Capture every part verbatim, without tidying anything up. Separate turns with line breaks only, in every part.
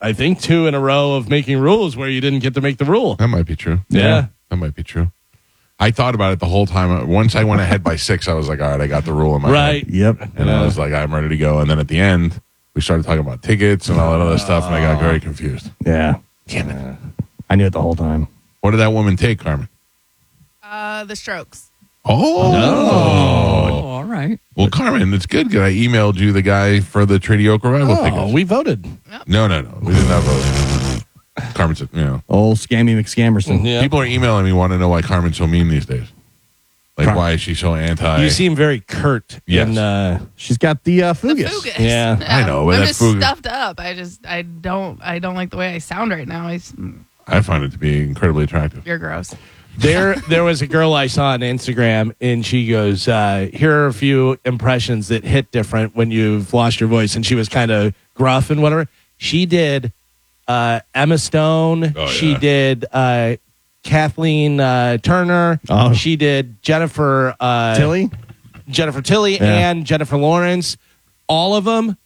I think, two in a row of making rules where you didn't get to make the rule.
That might be true.
Yeah.
That might be true. I thought about it the whole time. Once I went ahead by six, I was like, all right, I got the rule in my
Right.
head.
Yep.
And
Yeah.
I was like, I'm ready to go. And then at the end, we started talking about tickets and all that other stuff, and I got very confused.
Yeah.
Damn it.
I knew it the whole time.
What did that woman take, Carmen?
Uh, the Strokes.
Oh.
Oh, all right.
Well, Carmen, it's good because I emailed you the guy for the Tradioka Revival
Oh,
tickets.
we voted.
No, no, no. We did not vote. Carmen said, you know.
Old Scammy McScammerson.
Yeah.
People are emailing me wanting to know why Carmen's so mean these days. Like,
Car-
why is she so anti?
You seem very curt.
Yes.
In, uh,
She's got the uh,
The
Fugus.
Fugus.
Yeah.
I know, but
I'm
that
just
Fugus-
stuffed up. I just, I don't, I don't like the way I sound right now. I,
I find it to be incredibly attractive.
you're gross.
there, there was a girl I saw on Instagram, and she goes, uh, "Here are a few impressions that hit different when you've lost your voice." And she was kind of gruff and whatever. She did uh, Emma Stone.
Oh,
she
yeah.
did uh, Kathleen uh, Turner.
Oh.
She did Jennifer uh,
Tilly?
Jennifer Tilly,
Yeah.
and Jennifer Lawrence. All of them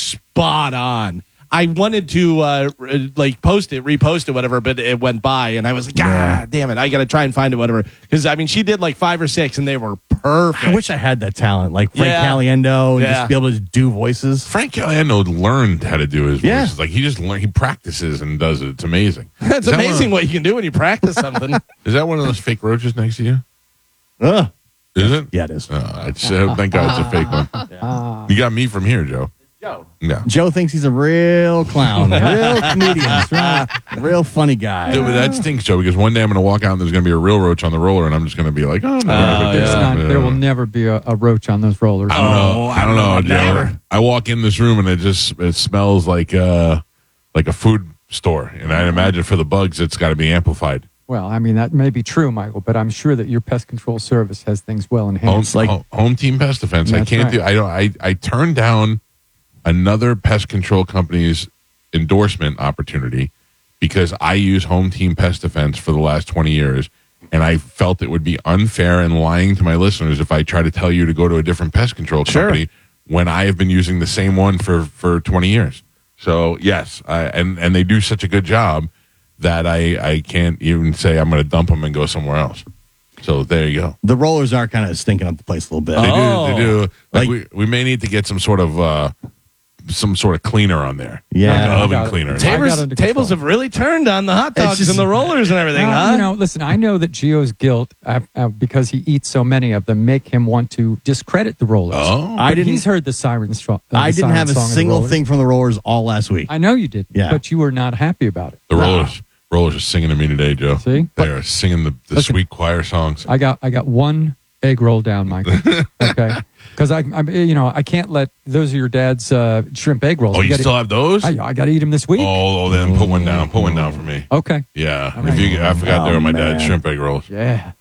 spot on. I wanted to uh, r- like post it, repost it, whatever, but it went by, and I was like, God
Yeah.
damn it, I got to try and find it, whatever. Because I mean, she did like five or six, and they were perfect.
I wish I had that talent, like Frank
Yeah.
Caliendo, and
Yeah.
just be able to do voices.
Frank Caliendo learned how to do his
Yeah.
voices. Like, he just learned, he practices and does it. It's amazing.
It's
Is that one
amazing
of-
what you can do when you practice something.
Is that one of those fake roaches next to you?
Ugh.
Is it?
Yeah, it is.
Uh, it's, uh, thank God it's a fake one. You got me from here, Joe.
Joe.
Yeah.
Joe thinks he's a real clown, a real comedian, real, real funny guy.
Dude, but that stinks, Joe, because one day I'm going to walk out and there's going to be a real roach on the roller, and I'm just going to be like, oh, no.
Oh,
There's
yeah.
not, there will never be a, a roach on those rollers.
I don't know.
Oh,
I don't know, Joe.
never.
I walk in this room and it just it smells like uh like a food store, and I imagine for the bugs it's got to be amplified.
Well, I mean, that may be true, Michael, but I'm sure that your pest control service has things well in hand.
Home,
like-
home, home team pest defense. I
That's
can't
right.
do. I don't. I I turned down another pest control company's endorsement opportunity because I use home team pest defense for the last twenty years, and I felt it would be unfair and lying to my listeners if I try to tell you to go to a different pest control
Sure.
company when I have been using the same one for for twenty years. So yes, I, and and they do such a good job that I I can't even say I'm going to dump them and go somewhere else. So there you go.
The rollers are kind of stinking up the place a little bit.
They
Oh.
do. They do. Like,
Like-
we, we may need to get some sort of uh, some sort of cleaner on there.
Yeah.
Like an
I
oven
got it.
cleaner.
I
Tables,
got under
tables
control.
have really turned on the hot dogs
just-
and the rollers and everything,
Well,
huh?
You know, listen, I know that Gio's guilt, uh, uh, because he eats so many of them, make him want to discredit the rollers.
Oh.
But
I didn't-
He's heard the siren song. Uh,
I
the
didn't
siren
have a
song of the
single
rollers.
thing from the rollers all last week.
I know you did,
Yeah.
but you were not happy about it.
The rollers, rollers are singing to me today, Joe.
See?
They are singing the, the
Listen.
sweet choir songs.
I got I got one egg roll down, Michael. Okay, because I, I you know I can't let those are your dad's uh, shrimp egg rolls.
Oh, you
gotta-
still have those?
I, I got to eat them this week.
Oh, oh, then put one down. Put one down for me.
Okay.
Yeah.
All
If
right.
you, I forgot they
Oh,
were my dad's
man.
shrimp egg rolls.
Yeah.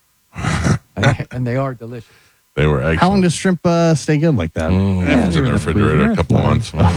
and, and they are delicious.
They were excellent.
How long does shrimp uh, stay good like that?
Yeah, it's in the refrigerator a couple of months.
No,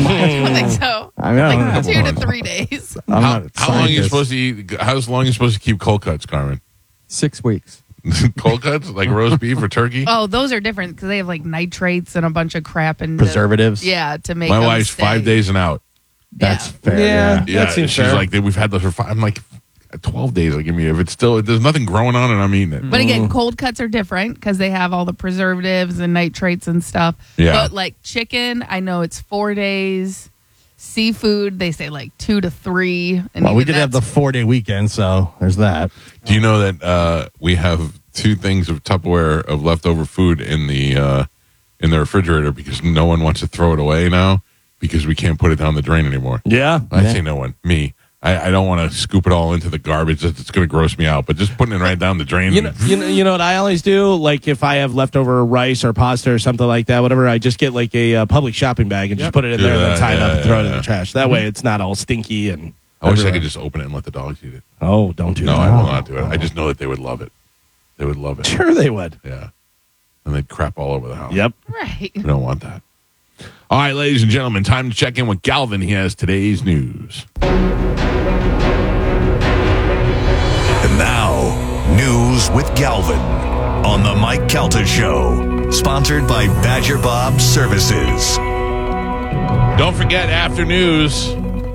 I don't think so.
I mean, I don't
Like
know.
two to three days.
I'm
How,
not a
how long are you
scientist.
supposed to eat? How long are you supposed to keep cold cuts, Carmen?
Six weeks.
Cold cuts like roast beef or turkey?
Oh, those are different because they have like nitrates and a bunch of crap and
Preservatives?
Yeah, to make
My
them
wife's
stay.
five days and out.
That's
Yeah.
fair.
Yeah.
Yeah.
Yeah,
That seems
she's
fair.
like, we've had those for five. I'm like, twelve days. Like, give me if it's still, if there's nothing growing on it, I'm eating it.
But again, cold cuts are different because they have all the preservatives and nitrates and stuff.
Yeah.
But like chicken, I know it's four days. Seafood, they say like two to three. And
Well, we
even
did have the
that's-
four day weekend, so there's that.
Do you know that uh, we have two things of Tupperware of leftover food in the uh, in the refrigerator because no one wants to throw it away now because we can't put it down the drain anymore.
Yeah.
I say no one, me. I, I don't want to scoop it all into the garbage. It's, it's going to gross me out. But just putting it right down the drain.
You know, you know, you know what I always do? Like if I have leftover rice or pasta or something like that, whatever, I just get like a uh, public shopping bag and just put it in there and
Yeah,
then tie it
yeah,
up and throw it
yeah,
in
yeah.
the trash. That way it's not all stinky and.
I wish I
everywhere.
could just open it and let the dogs eat it.
Oh, don't do
No,
that.
I will not do it. I just know that they would love it. They would love it.
Sure they would.
Yeah. And they'd crap all over the house.
Yep.
Right.
We don't want that. All right, ladies and gentlemen, time to check in with Galvin. He has today's news.
And now, news with Galvin on the Mike Calta Show, sponsored by Badger Bob Services.
Don't forget, after news,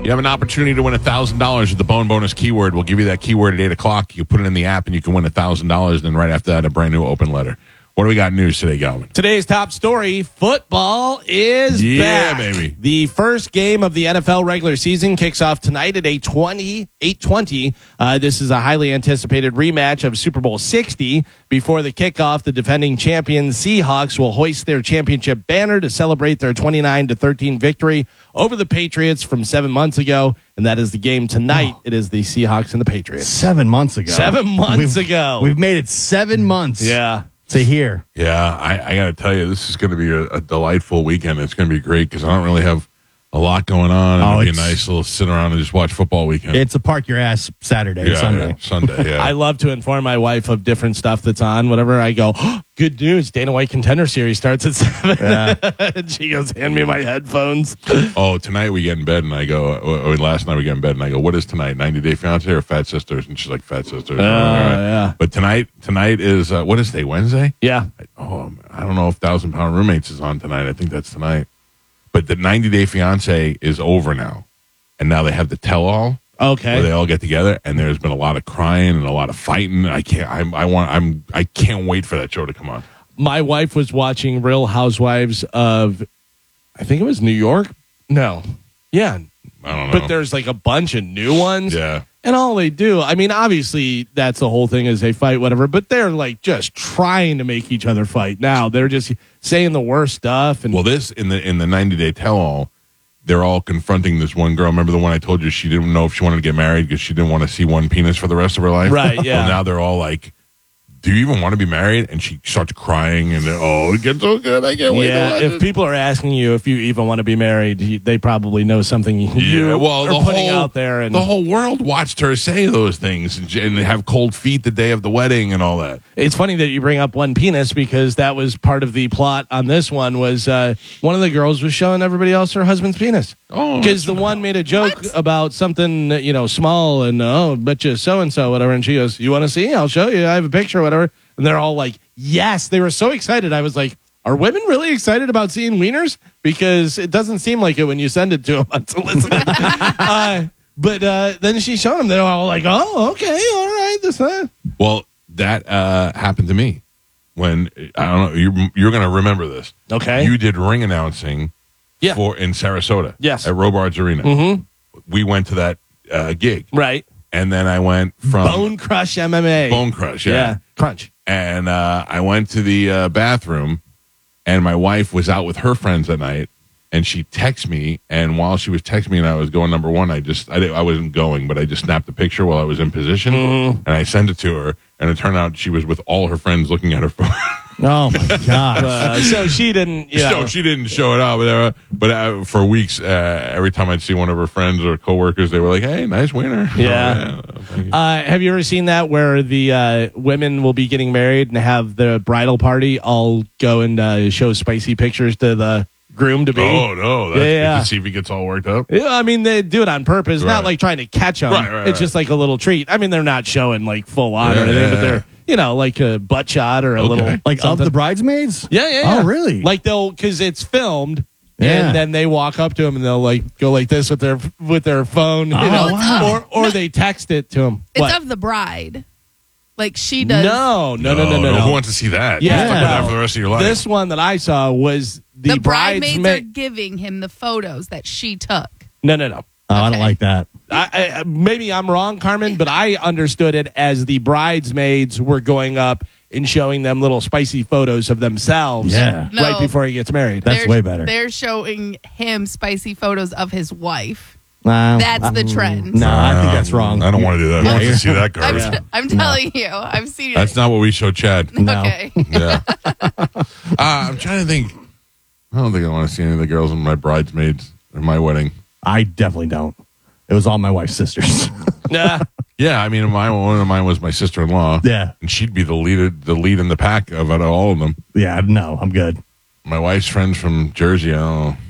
You have an opportunity to win one thousand dollars with the Bone Bonus keyword. We'll give you that keyword at eight o'clock. You put it in the app, and you can win one thousand dollars. Then right after that, a brand new open letter. What do we got news today, Galvin?
Today's top story, football is
Yeah,
back.
baby.
The first game of the N F L regular season kicks off tonight at eight twenty. eight twenty. Uh, this is a highly anticipated rematch of Super Bowl sixty. Before the kickoff, the defending champions Seahawks will hoist their championship banner to celebrate their twenty-nine to thirteen victory over the Patriots from seven months ago. And that is the game tonight. Oh. It is the Seahawks and the Patriots.
Seven months ago.
Seven months
we've,
ago.
We've made it seven months.
Yeah.
To here.
Yeah, I, I got to tell you, this is going to be a, a delightful weekend. It's going to be great because I don't really have a lot going on.
Oh,
It'll be a nice little sit around and just watch football weekend.
It's a park your ass Saturday,
yeah,
Sunday.
Yeah, Sunday, yeah.
I love to inform my wife of different stuff that's on. Whatever I go, oh, good news, Dana White Contender Series starts at seven. Yeah. And she goes, hand me my headphones.
Oh, tonight we get in bed and I go, or last night we get in bed and I go, what is tonight, ninety Day Fiancé or Fat Sisters? And she's like, Fat Sisters.
Oh,
uh, right.
yeah.
But tonight, tonight is, uh, what is today, Wednesday?
Yeah.
Oh, I don't know if Thousand Pound Roommates is on tonight. I think that's tonight. But the ninety Day Fiancé is over now. And now they have the tell-all.
Okay.
Where they all get together, and there's been a lot of crying and a lot of fighting. I can't. I'm, I want. I'm. I can't wait for that show to come on.
My wife was watching Real Housewives of, I think it was New York. No, yeah,
I don't know.
But there's like a bunch of new ones.
Yeah.
And all they do, I mean, obviously that's the whole thing is they fight, whatever. But they're like just trying to make each other fight. Now they're just saying the worst stuff. And
well, this in the in the ninety Day Tell-All. They're all confronting this one girl. Remember the one I told you she didn't know if she wanted to get married because she didn't want to see one penis for the rest of her life?
Right, yeah.
Well, now they're all like, do you even want to be married? And she starts crying and, oh, it gets so good. I can't wait
yeah,
to watch
if
it.
people are asking you if you even want to be married, you, they probably know something you
Yeah, well,
are
the
putting
whole,
out there. And
the whole world watched her say those things and, and have cold feet the day of the wedding and all that.
It's funny that you bring up one penis because that was part of the plot on this one was uh, one of the girls was showing everybody else her husband's penis.
Oh,
because the one made a joke
What?
about something, you know, small and, oh, bet you so-and-so, whatever. And she goes, you want to see? I'll show you. I have a picture, whatever. And they're all like, yes. They were so excited. I was like, are women really excited about seeing wieners? Because it doesn't seem like it when you send it to them unsolicited. uh, but uh, then she showed them. They're all like, oh, okay, all right. This, uh.
Well, that uh, happened to me when, I don't know, you're, you're going to remember this.
Okay.
You did ring announcing
Yeah.
for in Sarasota.
Yes.
At Robards Arena.
Mm-hmm.
We went to that uh, gig.
Right.
And then I went from
Bone Crush M M A.
Bone Crush, yeah.
Yeah. Crunch.
And uh, I went to the uh, bathroom, and my wife was out with her friends that night, and she texted me. And while she was texting me, and I was going number one, I just I, didn't, I wasn't going, but I just snapped the picture while I was in position,
Mm-hmm.
and I sent it to her. And it turned out she was with all her friends looking at her phone.
Oh, my gosh.
Uh, so she didn't, you know.
So she didn't show it out, but, uh, but uh, for weeks, uh, every time I'd see one of her friends or coworkers, they were like, "Hey, nice wiener."
Yeah.
Oh, thank you.
Uh, have you ever seen that where the uh, women will be getting married and have the bridal party all go and uh, show spicy pictures to the groom to be?
Oh no! That's
Yeah,
good
yeah.
to see if he gets all worked up.
Yeah, I mean, they do it on purpose,
Right.
not like trying to catch them.
Right, right,
it's just
right.
like a little treat. I mean, they're not showing like full on
Yeah,
or anything,
yeah,
but they're, you know, like a butt shot or a
Okay.
little.
Like of
something.
the bridesmaids?
Yeah, yeah, yeah.
Oh, really?
Like they'll, because it's filmed.
Yeah.
And then they walk up to him and they'll like go like this with their with their phone, you
Oh,
know,
wow.
or or they text it to him.
It's
What?
of the bride. Like she does.
No, no, no, no, no, no.
Who wants to see that?
Yeah.
You're stuck with that
No.
for the rest of your life.
This one that I saw was the,
The bridesmaids are
bridesmaid.
giving him the photos that she took.
No, no, no.
Oh, I don't
Okay.
like that.
I, I, maybe I'm wrong, Carmen, but I understood it as the bridesmaids were going up and showing them little spicy photos of themselves
Yeah.
No.
right before he gets married.
That's
They're-
way better.
They're showing him spicy photos of his wife.
Uh,
That's the
um,
trend.
No, I think that's wrong.
I don't want to do that. I want to see that
I'm,
garbage.
I'm telling you, I've seen it.
That's not what we show Chad.
No.
Okay.
Yeah. uh, I'm trying to think. I don't think I want to see any of the girls in my bridesmaids or my wedding.
I definitely don't. It was all my wife's sisters.
Nah.
Yeah, I mean, my one of mine was my sister-in-law.
Yeah.
and she'd be the lead, the lead in the pack of out of all of them.
Yeah, no, I'm good.
My wife's friends from Jersey. I don't know.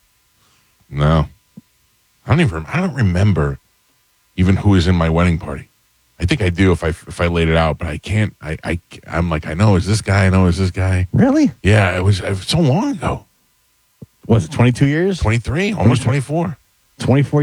No, I don't even. I don't remember even who was in my wedding party. I think I do if I if I laid it out, but I can't. I I I'm like I know is this guy. I know is this guy.
Really?
Yeah, it was, it was so long ago.
Was it twenty-two years?
twenty-three, almost twenty-four.
twenty-four years.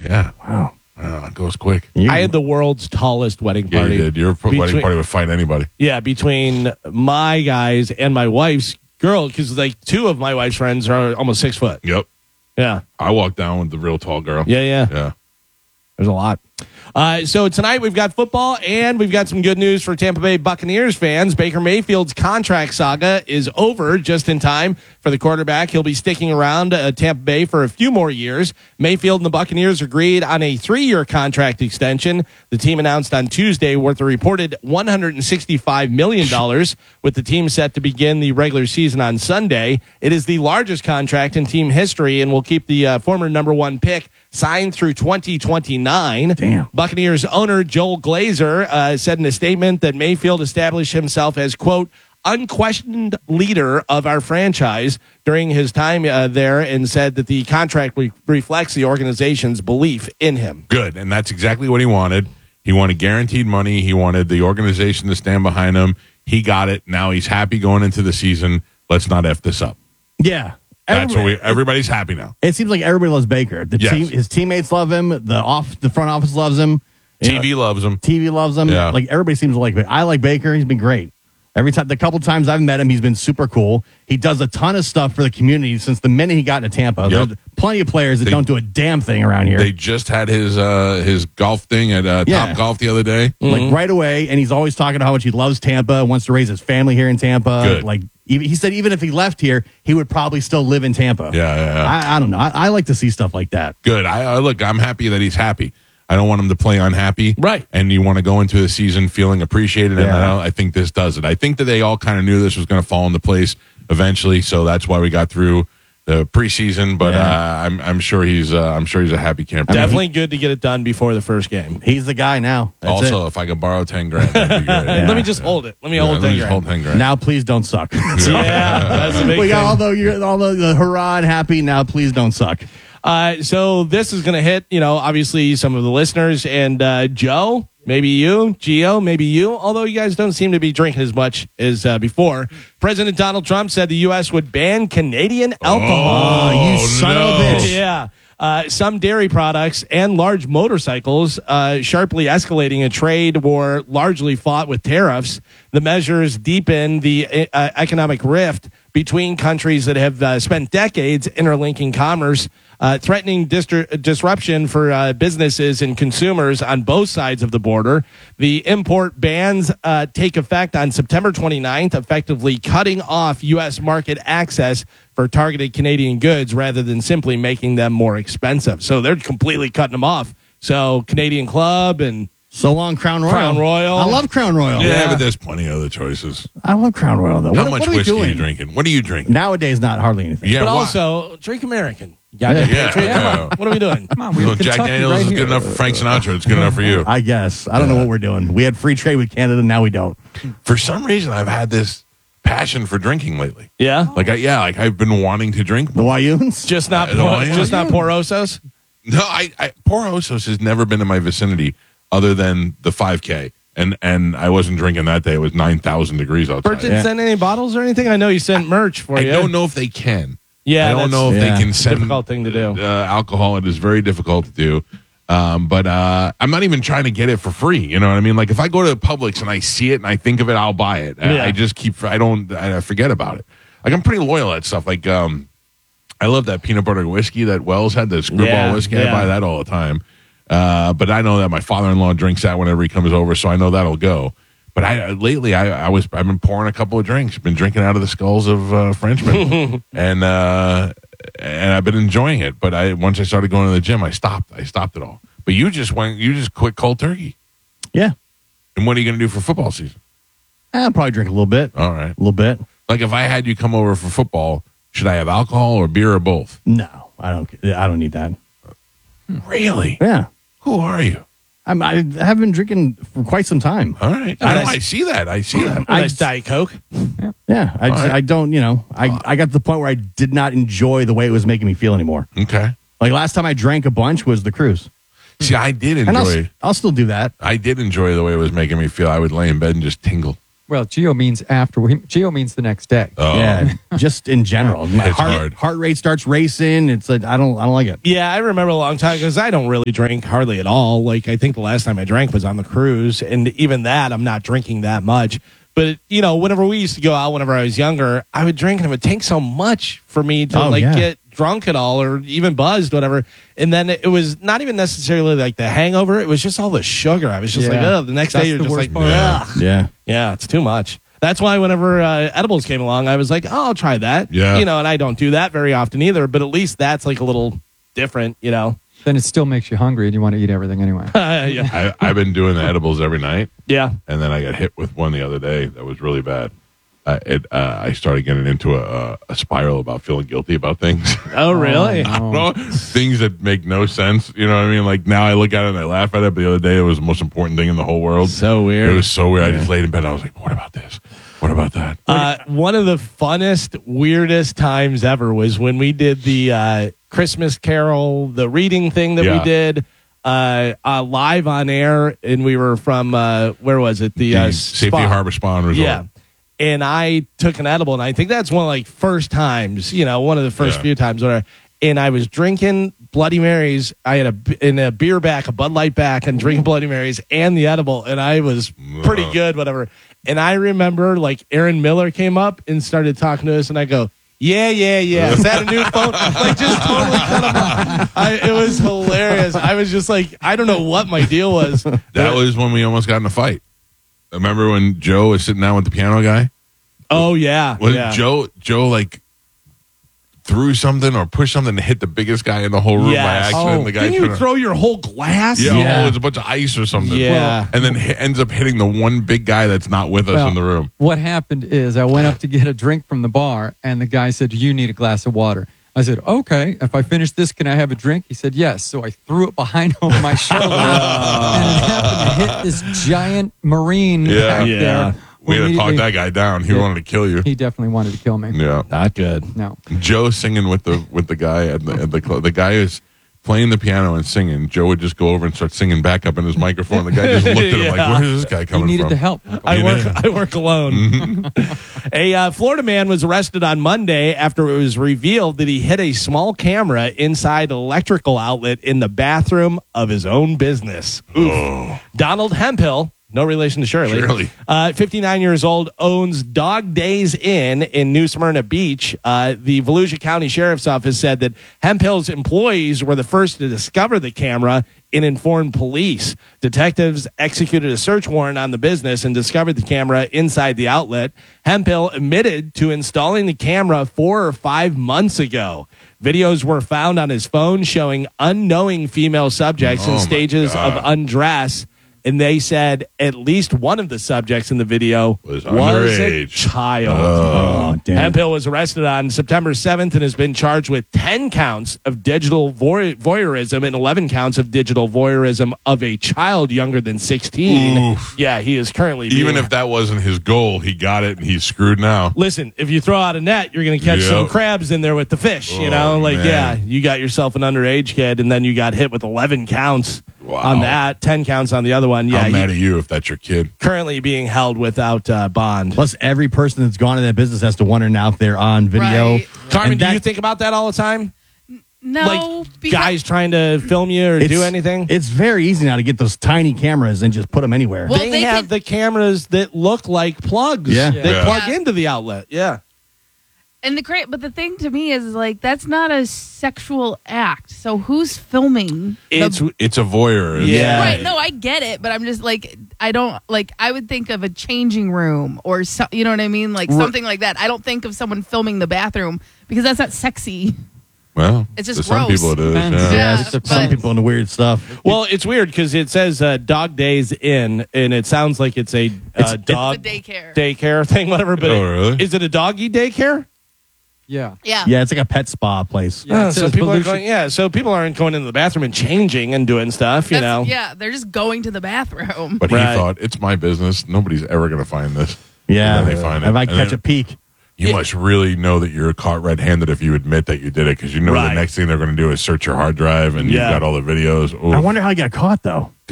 Yeah.
Wow.
Uh, it goes quick.
You-
I had the world's tallest wedding
Yeah,
party.
you did. Your
Between-
wedding party would fight anybody.
Yeah, between my guys and my wife's girl, because like two of my wife's friends are almost six foot.
Yep.
Yeah,
I walked down with the real tall girl.
yeah, yeah.
Yeah.
There's a lot. Uh, so tonight we've got football and we've got some good news for Tampa Bay Buccaneers fans. Baker Mayfield's contract saga is over just in time for the quarterback. He'll be sticking around uh, Tampa Bay for a few more years. Mayfield and the Buccaneers agreed on a three-year contract extension. The team announced on Tuesday worth a reported one hundred sixty-five million dollars, with the team set to begin the regular season on Sunday. It is the largest contract in team history and will keep the uh, former number one pick signed through twenty twenty-nine.
Damn.
Buccaneers owner Joel Glazer uh, said in a statement that Mayfield established himself as, quote, unquestioned leader of our franchise during his time uh, there, and said that the contract re- reflects the organization's belief in him.
Good. And that's exactly what he wanted. He wanted guaranteed money. He wanted the organization to stand behind him. He got it. Now he's happy going into the season. Let's not F this up.
Yeah.
That's what
Everybody-
we, everybody's happy now.
It seems like everybody loves Baker. The
Yes.
team, his teammates love him. The off, the front office loves him. You
T V
know,
loves him.
T V loves him.
Yeah.
Like everybody seems to like. I like Baker. He's been great. Every time, the couple times I've met him, he's been super cool. He does a ton of stuff for the community since the minute he got into Tampa.
Yep.
There's plenty of players that
They-
don't do a damn thing around here.
They just had his uh, his golf thing at uh,
Yeah.
Top Golf the other day.
Like right away, and he's always talking about how much he loves Tampa, wants to raise his family here in Tampa.
Good.
Like even, he said, even if he left here, he would probably still live in Tampa.
Yeah, yeah, yeah.
I, I don't know. I, I like to see stuff like that.
Good. I, I look. I'm happy that he's happy. I don't want him to play unhappy.
Right.
And you want to go into the season feeling appreciated. And
Yeah.
I, I think this does it. I think that they all kind of knew this was going to fall into place eventually. So that's why we got through the preseason. But
Yeah.
uh, I'm I'm sure he's uh, I'm sure he's a happy camper.
Definitely good to get it done before the first game.
He's the guy now. That's
Also,
it.
if I could borrow ten grand, that'd be great.
Yeah.
Let me just hold it. Let me
Yeah,
hold
let me
it.
just hold ten grand.
Now, please don't suck.
Yeah, that's a big
we got
thing.
all the, you're, all the, the hurrah and happy. Now, please don't suck.
Uh, so this is going to hit, you know, obviously some of the listeners and uh, Joe, maybe you, Gio, maybe you, although you guys don't seem to be drinking as much as uh, before. President Donald Trump said the U S would ban Canadian alcohol.
Oh, you son of a
no.
bitch.
Yeah. Uh, some dairy products and large motorcycles uh, sharply escalating a trade war largely fought with tariffs. The measures deepen the uh, economic rift between countries that have uh, spent decades interlinking commerce, uh, threatening distri- disruption for uh, businesses and consumers on both sides of the border. The import bans uh, take effect on September twenty-ninth, effectively cutting off U S market access for targeted Canadian goods rather than simply making them more expensive. So they're completely cutting them off. So Canadian Club and
So long, Crown Royal.
Crown Royal.
I love Crown Royal.
Yeah,
Yeah.
but there's plenty of other choices.
I love Crown Royal, though.
How
what,
much
what are we
whiskey are
doing?
you drinking? What are you drinking?
Nowadays, not hardly anything.
Yeah,
but
why?
also drink American.
Yeah.
Yeah,
Drink-
yeah.
What are we doing?
Come on, we
Well,
have
Jack
Kentucky
Daniels
right
is
here.
good enough for Frank Sinatra. It's good enough for you.
I guess. I don't know what we're doing. We had free trade with Canada. Now we don't.
For some reason, I've had this passion for drinking lately.
Yeah.
Like, I, yeah, like I've been wanting to drink
The
more.
Wayuns?
Just not
Uh,
por-
yeah.
just not Porosos.
No, I, I Porosos has never been in my vicinity other than the five K. And and I wasn't drinking that day. It was nine thousand degrees outside.
Bert didn't send any bottles or anything. I know you sent merch for
I
you.
don't know if they can.
Yeah,
I don't
that's
know if
yeah.
they can send
difficult thing to do.
Uh, alcohol. It is very difficult to do. Um, but uh, I'm not even trying to get it for free. You know what I mean? Like if I go to Publix and I see it and I think of it, I'll buy it. I,
Yeah.
I just keep. I don't. I forget about it. Like I'm pretty loyal at stuff. Like um, I love that peanut butter whiskey that Wells had. The Screwball
Yeah,
whiskey.
yeah.
I buy that all the time. Uh, but I know that my father-in-law drinks that whenever he comes over, so I know that'll go. But I lately, I, I was I've been pouring a couple of drinks, been drinking out of the skulls of uh, Frenchmen, and uh, and I've been enjoying it. But I once I started going to the gym, I stopped. I stopped it all. But you just went, you just quit cold turkey.
Yeah.
And what are you going to do for football season?
I'll probably drink a little bit.
All right.
A little bit.
Like if I had you come over for football, should I have alcohol or beer or both?
No, I don't. I don't need that.
Really?
Yeah.
Who are you?
I'm, I have been drinking for quite some time.
All right. I, know, I see that. I see that.
A nice Diet Coke.
Yeah. I,
All right.
I don't, you know, I, I got to the point where I did not enjoy the way it was making me feel anymore.
Okay.
Like last time I drank a bunch was the cruise.
See, I did
And I'll,
enjoy.
I'll still do that.
I did enjoy the way it was making me feel. I would lay in bed and just tingle.
Well, Geo means after. Geo means the next day.
Oh.
Yeah, just in general. My
It's
heart,
hard.
heart rate starts racing. It's like I don't I don't like it.
Yeah, I remember a long time because I don't really drink hardly at all. Like, I think the last time I drank was on the cruise, and even that, I'm not drinking that much. But, you know, whenever we used to go out, whenever I was younger, I would drink, and it would take so much for me to,
Oh,
like,
yeah.
get drunk at all or even buzzed, whatever. And then it was not even necessarily, like, the hangover. It was just all the sugar. I was just like,
Yeah.
oh, the next
That's
day you're
the
just
worst
like,
part.
ugh.
Yeah.
Yeah, it's too much. That's why whenever uh, edibles came along, I was like, oh, I'll try that.
Yeah.
You know, and I don't do that very often either, but at least that's, like, a little different, you know.
Then it still makes you hungry and you want to eat everything anyway.
yeah.
I, I've been doing the edibles every night,
Yeah.
and then I got hit with one the other day that was really bad. Uh, it, uh, I started getting into a, a spiral about feeling guilty about things.
Oh, really?
I don't know, things that make no sense. You know what I mean? Like now I look at it and I laugh at it, but the other day it was the most important thing in the whole world.
So weird.
It was so weird. I just laid in bed. And I was like, what about this? What about that?
Uh, one of the funnest, weirdest times ever was when we did the uh, Christmas Carol, the reading thing that
Yeah.
we did uh, uh, live on air, and we were from uh, where was it? The, uh,
The Safety
spa.
Harbor Spa and Resort.
Yeah. And I took an edible, and I think that's one of like first times, you know, one of the first
Yeah.
few times where. And I was drinking Bloody Marys. I had a in a beer back, a Bud Light back, and drinking Bloody Marys and the edible, and I was pretty good, whatever. And I remember like Aaron Miller came up and started talking to us, and I go, "Yeah, yeah, yeah." Is that a new phone? Like just totally cut him off. I, it was hilarious. I was just like, I don't know what my deal was.
That was when we almost got in a fight. Remember when Joe was sitting down with the piano guy?
Oh yeah,
Was
yeah.
Joe Joe like threw something or pushed something to hit the biggest guy in the whole room by
Yes.
accident?
Oh,
the guy
didn't you
turned-
throw your whole glass?
Yeah,
Yeah.
oh, it's a bunch of ice or something.
Yeah.
and then hi- ends up hitting the one big guy that's not with us
Well,
in the room.
What happened is I went up to get a drink from the bar, and the guy said, "You need a glass of water." I said, "Okay, if I finish this, can I have a drink?" He said, "Yes." So I threw it behind over my shoulder, and it happened to hit this giant Marine
Yeah.
back
Yeah.
there.
We had to talk
Immediately-
that guy down. He
Yeah.
wanted to kill you.
He definitely wanted to kill me.
Yeah.
Not good.
No.
Joe singing with the with the guy at the at the club. The guy is playing the piano and singing. Joe would just go over and start singing back up in his microphone. The guy just looked at him like,
Yeah.
"Where is this guy
He
coming
needed
from?"
the help.
I
You
work.
know?
I work alone. A uh, Florida man was arrested on Monday after it was revealed that he hid a small camera inside an electrical outlet in the bathroom of his own business. Oof. Donald Hemphill, no relation to Shirley,
Shirley.
Uh, fifty-nine years old, owns Dog Days Inn in New Smyrna Beach. Uh, the Volusia County Sheriff's Office said that Hemphill's employees were the first to discover the camera and informed police. Detectives executed a search warrant on the business and discovered the camera inside the outlet. Hemphill admitted to installing the camera four or five months ago. Videos were found on his phone showing unknowing female subjects
Oh,
in
my
stages
God.
of undress. And they said at least one of the subjects in the video
Was
was, a
underage.
child.
Oh, damn.
Hemphill was arrested on September seventh and has been charged with ten counts of digital voy- voyeurism and eleven counts of digital voyeurism of a child younger than sixteen.
Oof.
Yeah, he is currently
Even
being-
if that wasn't his goal, he got it and he's screwed now.
Listen, if you throw out a net, you're going to catch
Yep.
some crabs in there with the fish. You
Oh,
know, like,
man.
yeah, you got yourself an underage kid, and then you got hit with eleven counts
Wow.
on that, ten counts on the other one. Yeah,
I'm
he-
mad at you if that's your kid.
currently being held without uh, bond.
Plus, every person that's gone in that business has to wonder now if they're on video.
Right.
Carmen,
And
do
that-
you think about that all the time?
No,
like
because-
guys trying to film you or
It's-
do anything?
It's very easy now to get those tiny cameras and just put them anywhere.
Well,
they,
they
have
can-
the cameras that look like plugs.
Yeah.
They
Yeah.
plug
Yeah.
into the outlet. Yeah.
And the great, but the thing to me is like that's not a sexual act. So who's filming? the-
It's
It's a voyeur.
Yeah.
right. No, I get it, but I'm just like I don't like. I would think of a changing room or so, you know what I mean, like
R-
something like that. I don't think of someone filming the bathroom because that's not sexy.
Well,
It's just
to some
gross.
people it is.
Depends.
Yeah.
yeah,
Yeah,
there's some
but-
people into weird stuff.
well, it's weird because it says uh, Dog Days Inn, and it sounds like it's a uh,
It's-
dog
The daycare.
daycare thing, whatever. But
Oh,
it-
really?
is it a doggy daycare?
Yeah.
yeah.
Yeah, it's like a pet spa place.
Yeah,
Oh,
it
so
says
people are
Volusia-
going. Yeah, so people aren't going into the bathroom and changing and doing stuff. You
That's-
know.
Yeah, they're just going to the bathroom.
But
Right.
he thought, it's my business. Nobody's ever going to find this.
Yeah,
And then they find it.
if I
And
catch
then
a peek.
You
Yeah.
must really know that you're caught red-handed if you admit that you did it, because you know
Right.
the next thing they're going to do is search your hard drive and
Yeah.
you've got all the videos.
I wonder how I got caught though.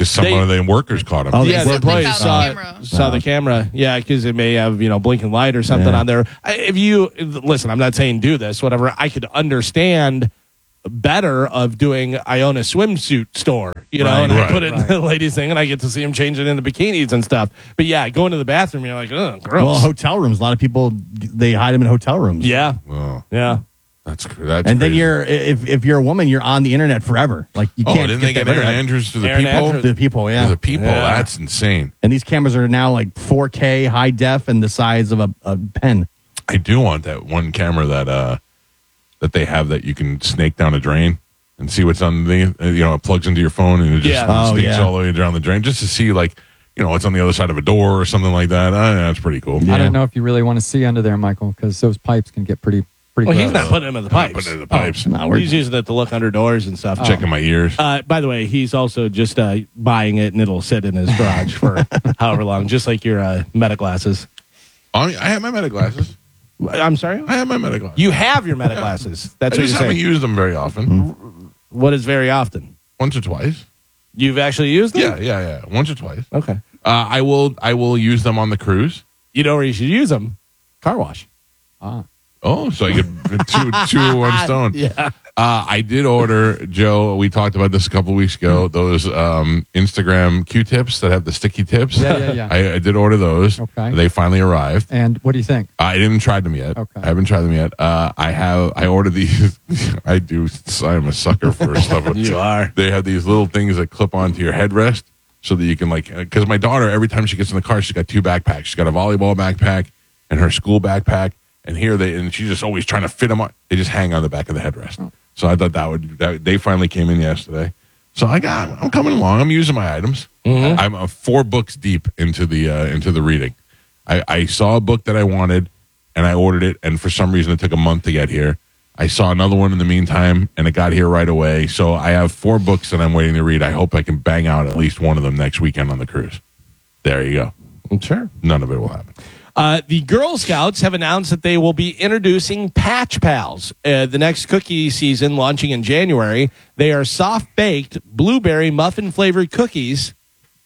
because some
They-
of the workers caught him.
Oh,
Yeah, the
Something
employees
about
saw,
the camera.
saw the camera. Yeah, because it may have, you know, blinking light or something
Yeah.
on there. I- If you, listen, I'm not saying do this, whatever. I could understand better of doing Iona swimsuit store, you know,
Right,
and I
right,
put it in
right.
the ladies thing and I get to see them change it into bikinis and stuff. But yeah, going to the bathroom, you're like, ugh, gross.
Well, hotel rooms. A lot of people they hide them in hotel rooms.
yeah,
Oh,
yeah.
that's cr- that's
and then
crazy.
you're if if you're a woman, you're on the internet forever. Like you
Oh,
can't
didn't they
get
get
that
Aaron
rid of it.
Andrews to the
Aaron
people?
Andrews.
To the people,
To
yeah.
the people.
Yeah.
That's insane.
And these cameras are now like four K, high def, and the size of a, a pen.
I do want that one camera that uh that they have that you can snake down a drain and see what's underneath. Uh, You know, it plugs into your phone and it just
Yeah.
Oh,
sneaks
yeah.
all the way down the drain just to see, like, you know, what's on the other side of a door or something like that. Uh, that's pretty cool.
Yeah.
I don't know if you really want to see under there, Michael, because those pipes can get pretty pretty.
Well, he's
gross.
not putting them in the
I'm not
pipes.
putting it in the pipes.
No, we're
He's using it to look under doors and stuff.
Checking my ears.
Uh, by the way, he's also just uh, buying it and it'll sit in his garage for however long, just like your uh, meta glasses.
I, mean, I have my meta glasses.
I'm sorry?
I have my meta glasses.
You have your meta glasses. That's
I
what
just
you're
haven't
saying.
used them very often.
What is very often?
Once or twice.
You've actually used them?
Yeah, yeah, yeah. Once or twice.
Okay.
Uh, I will. I will use them on the cruise.
You know where you should use them? Car wash.
Ah.
Oh, so I get two, two, one stone.
Yeah.
Uh, I did order, Joe. We talked about this a couple weeks ago. Those um, Instagram Q-tips that have the sticky tips.
Yeah, yeah, yeah.
I, I did order those.
Okay.
They finally arrived.
And what do you think?
I didn't try them yet.
Okay.
I haven't tried them yet. Uh, I have. I ordered these. I do. I'm a sucker for stuff.
You are.
They have these little things that clip onto your headrest so that you can, like, because my daughter, every time she gets in the car, she's got two backpacks. She's got a volleyball backpack and her school backpack. And here they, and she's just always trying to fit them on. They just hang on the back of the headrest. So I thought that would, that, they finally came in yesterday. So I got, I'm coming along. I'm using my items. I'm uh, four books deep into the, uh, into the reading. I, I saw a book that I wanted and I ordered it. And for some reason it took a month to get here. I saw another one in the meantime and it got here right away. So I have four books that I'm waiting to read. I hope I can bang out at least one of them next weekend on the cruise. There you go.
Sure.
None of it will happen.
Uh, the Girl Scouts have announced that they will be introducing Patch Pals. Uh, the next cookie season launching in January. They are soft-baked blueberry muffin-flavored cookies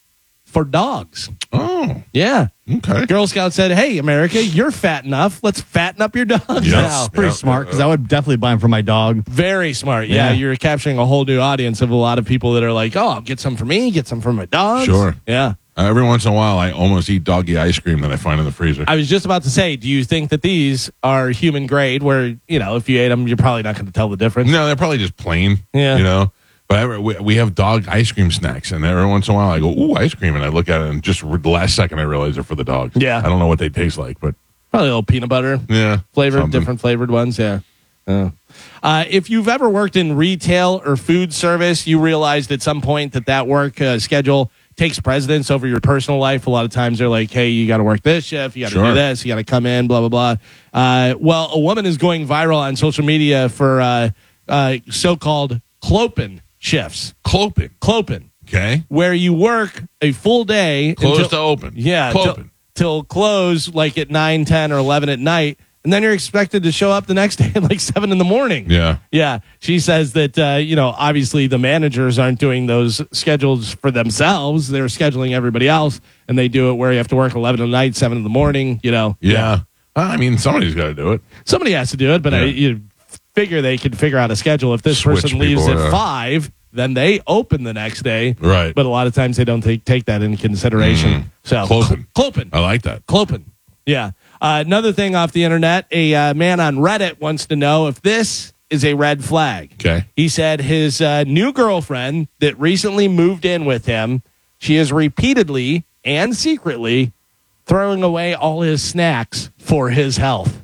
for dogs.
Oh,
Yeah.
okay.
Girl Scouts said, hey, America, you're fat enough. Let's fatten up your dogs
Yes.
now.
Pretty
Yeah.
smart because I would definitely buy them for my dog.
Very smart. Yeah,
Yeah.
you're capturing a whole new audience of a lot of people that are like, oh, I'll get some for me, get some for my dogs.
Sure.
Yeah.
Uh, every once in a while, I almost eat doggy ice cream that I find in the freezer.
I was just about to say, do you think that these are human grade where, you know, if you ate them, you're probably not going to tell the difference?
no, they're probably just plain.
Yeah.
You know? But every, we, we have dog ice cream snacks, and every once in a while I go, ooh, ice cream. And I look at it, and just the last second I realize they're for the dogs.
Yeah.
I don't know what they taste like, but
Probably a little peanut butter
yeah.
flavored,
something.
different flavored ones. Yeah. Yeah. Uh, if you've ever worked in retail or food service, you realized at some point that that work uh, schedule takes precedence over your personal life. A lot of times they're like, hey, you got to work this shift, you got to
Sure.
do this, you got to come in, blah, blah, blah. Uh, well, a woman is going viral on social media for uh, uh, so-called clopen shifts.
Clopin.
Clopen,
Okay.
where you work a full day.
Closed
until-
to open.
Yeah, till,
Clopin.
till close, like at nine, ten, or eleven at night. And then you're expected to show up the next day at like seven in the morning.
Yeah.
Yeah. She says that, uh, you know, obviously the managers aren't doing those schedules for themselves. They're scheduling everybody else. And they do it where you have to work eleven at night, seven in the morning, you know.
Yeah. Uh, I mean, somebody's got to do it.
Somebody has to do it, but I,
Yeah.
you figure they could figure out a schedule. If this
Switch
person leaves
people,
at
yeah.
five, then they open the next day.
Right.
But a lot of times they don't take, take that into consideration.
Mm.
So,
Clopen.
Clopen.
I like that.
Clopen. Yeah. Uh, another thing off the internet, a uh, man on Reddit wants to know if this is a red flag.
Okay.
He said his uh, new girlfriend that recently moved in with him, she is repeatedly and secretly throwing away all his snacks for his health.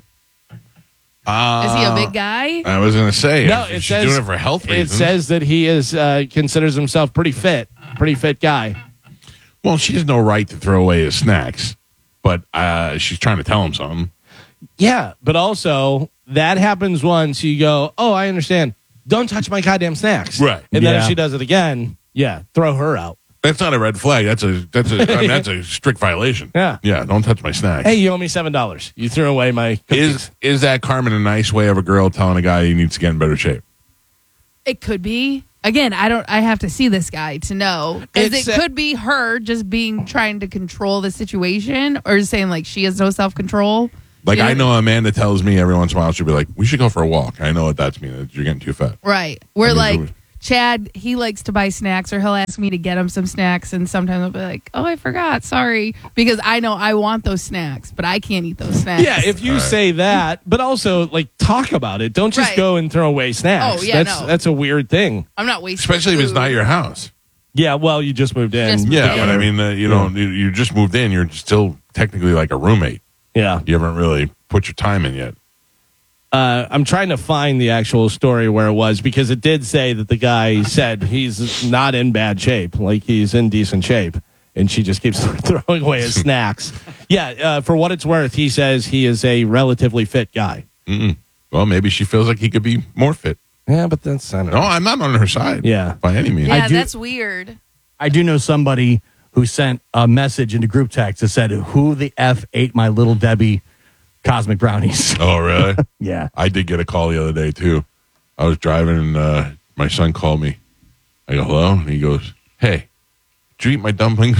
Uh,
Is he a big guy?
I was going to say,
No,
if
it
she's
says
doing it for health
It
reasons.
says that he is uh, considers himself pretty fit, pretty fit guy.
well, she has no right to throw away his snacks, but uh, she's trying to tell him something.
Yeah, but also that happens once. You go, oh, I understand. Don't touch my goddamn snacks.
Right.
And then if
Yeah.
she does it again, yeah, throw her out.
That's not a red flag. That's a that's a I mean, that's a strict violation.
Yeah.
Yeah. Don't touch my snacks.
Hey, you owe me seven dollars. You threw away my cookies.
Is is that Carmen a nice way of a girl telling a guy he needs to get in better shape?
It could be. Again, I don't. I have to see this guy to know, because
It's,
it
uh,
could be her just being trying to control the situation, or saying like she has no self control.
Like, I know Amanda tells me every once in a while, she'll be like, we should go for a walk. I know what that's mean. You're getting too fat.
Right. We're
I mean,
like,
so-
Chad, he likes to buy snacks, or he'll ask me to get him some snacks, and sometimes I'll be like, oh, I forgot, sorry, because I know I want those snacks, but I can't eat those snacks.
Yeah, if you say that, but also like talk about it. Don't just
Right.
go and throw away snacks.
Oh, yeah,
that's
no.
that's a weird thing.
I'm not wasting
Especially if it's
food.
not your house.
Yeah, well, you just moved in.
Just moved
Yeah,
Yeah.
but I mean, uh, you know, you, you just moved in. You're still technically like a roommate.
Yeah.
You haven't really put your time in yet.
Uh, I'm trying to find the actual story where it was, because it did say that the guy said he's not in bad shape, like he's in decent shape, and she just keeps throwing away his snacks. Yeah, uh, for what it's worth, he says he is a relatively fit guy.
Mm-mm. Well, maybe she feels like he could be more fit.
Yeah, but that's I don't
No,
know.
I'm not on her side.
Yeah.
By any means.
Yeah,
I do-
that's weird.
I do know somebody who sent a message into group text that said, "Who the f ate my Little Debbie cosmic brownies?"
Oh, really?
Yeah.
I did get a call the other day, too. I was driving, and uh, my son called me. I go, hello? And he goes, hey, did you eat my dumplings?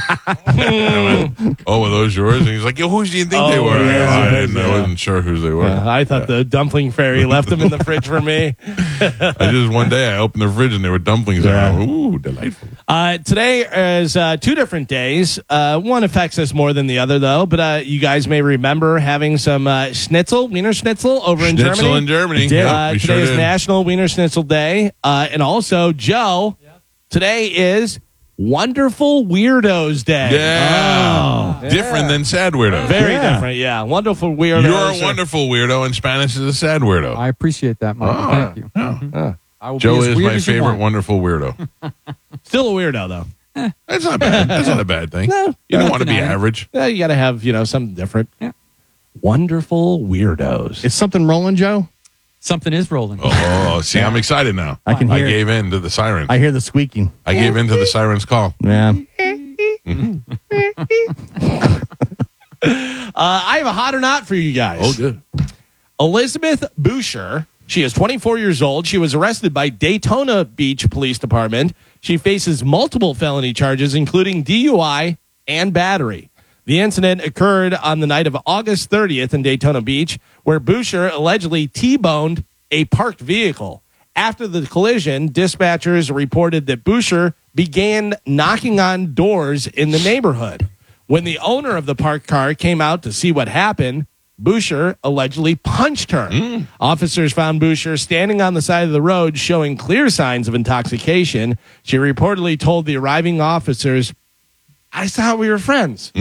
I went, oh, were those yours? And he's like, yo, whose do you think they
Oh,
were? I, go,
yeah,
I didn't
yeah.
I wasn't sure whose they were.
Yeah, I thought the dumpling fairy left them in the fridge for me.
I just, one day, I opened the fridge, and there were dumplings there.
Yeah.
I went, ooh, delightful.
Uh, today is uh, two different days. Uh, one affects us more than the other, though. But uh, you guys may remember having some uh, schnitzel, Wiener Schnitzel, over in
Schnitzel
Germany.
in Germany.
Uh,
Yeah, we
today
sure
is
did.
National Wiener Schnitzel Day. Uh, and also, Joe, today is Wonderful Weirdos Day.
Yeah. Different than sad weirdo.
Very
Yeah.
different, yeah. Wonderful Weirdos.
You're a
are-
wonderful weirdo. In Spanish, is a sad weirdo.
I appreciate that, Mike.
Oh,
Thank you.
yeah.
Mhm. I will
Joe
be as
is
weird
my
as you
favorite
want.
wonderful weirdo.
Still a weirdo, though.
That's not bad. That's not a bad thing.
No.
You don't want to
Nothing
be
out of it.
average.
Yeah, you got to have, you know, something different.
Yeah.
Wonderful Weirdos.
Is something rolling, Joe?
Something is rolling.
Oh, see, I'm excited now.
I can
I
hear it.
gave in to the siren.
I hear the squeaking.
I gave in to the siren's call.
Yeah.
Uh, I have a hot or not for you guys.
Oh, good.
Elizabeth Boucher. She is twenty-four years old. She was arrested by Daytona Beach Police Department. She faces multiple felony charges, including D U I and battery. The incident occurred on the night of August thirtieth in Daytona Beach, where Boucher allegedly T-boned a parked vehicle. After the collision, dispatchers reported that Boucher began knocking on doors in the neighborhood. When the owner of the parked car came out to see what happened, Boucher allegedly punched her. Officers found Boucher standing on the side of the road showing clear signs of intoxication. She reportedly told the arriving officers, I thought we were friends.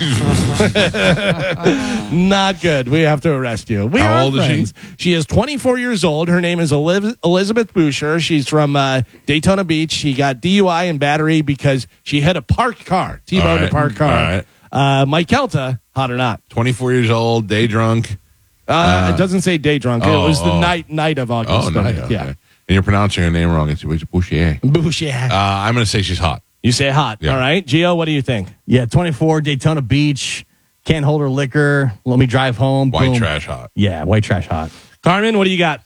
Not good. We have to arrest you. We
How
are
old is she?
friends. She is twenty-four years old. Her name is Eliz- Elizabeth Boucher. She's from uh, Daytona Beach. She got D U I and battery because she hit a parked car. T-boned
All
a
right.
parked car.
All right.
Uh, Mike Kelta, hot or not?
twenty-four years old, day drunk.
Uh, it doesn't say day drunk.
oh,
it was the
oh.
night night of August.
Oh, no.
thirtieth.
Okay.
Yeah.
And you're pronouncing her name wrong. It's, it's Boucher.
Boucher.
Uh, I'm going to say she's hot.
You say hot.
Yeah.
All right. Gio, what do you think?
Yeah, twenty-four, Daytona Beach. Can't hold her liquor. Let me drive home.
White
Boom.
trash hot.
Yeah, white trash hot.
Carmen, what do you got?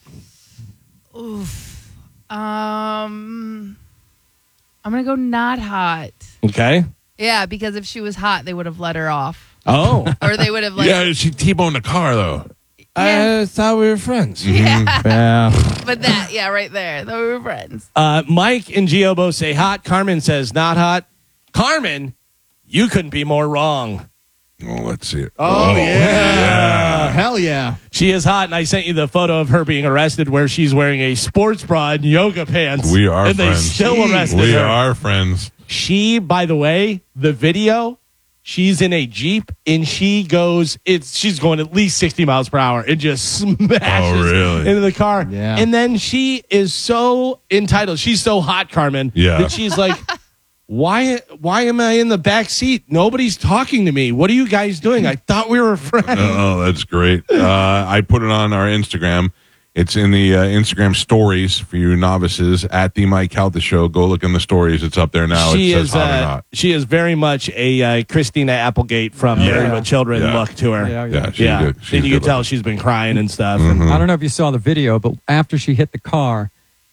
Um, I'm gonna go not hot.
Okay.
Yeah, because if she was hot, they would have let her off,
Oh.
or they would have like.
Yeah, she T-boned the car, though.
I thought we were friends.
Yeah,
Yeah.
but that, yeah, right there, they were friends.
Uh, Mike and Gio both say hot. Carmen says not hot. Carmen, you couldn't be more wrong.
Oh, let's see it.
Oh, yeah. Hell yeah.
She is hot, and I sent you the photo of her being arrested where she's wearing a sports bra and yoga pants.
We are
and they
friends.
still arrested
We
her.
are friends.
She, by the way, the video, she's in a Jeep and she goes, it's she's going at least sixty miles per hour and just smashes
Oh, really?
into the car.
Yeah.
And then she is so entitled. She's so hot, Carmen,
Yeah.
that she's like, why why am I in the back seat? Nobody's talking to me. What are you guys doing? I thought we were friends.
Oh, that's great. Uh, I put it on our Instagram. It's in the uh, Instagram stories for you novices at the Mike Calta Show. Go look in the stories. It's up there now.
She
it says
is
hot or
uh,
not.
she is very much a uh, Christina Applegate from
Yeah.
Married with Children
Yeah.
look to her.
Yeah,
Yeah,
yeah.
she's
yeah.
good. She's
and you
good
can tell
looking.
she's been crying and stuff.
Mhm.
And
I don't know if you saw the video, but after she hit the car,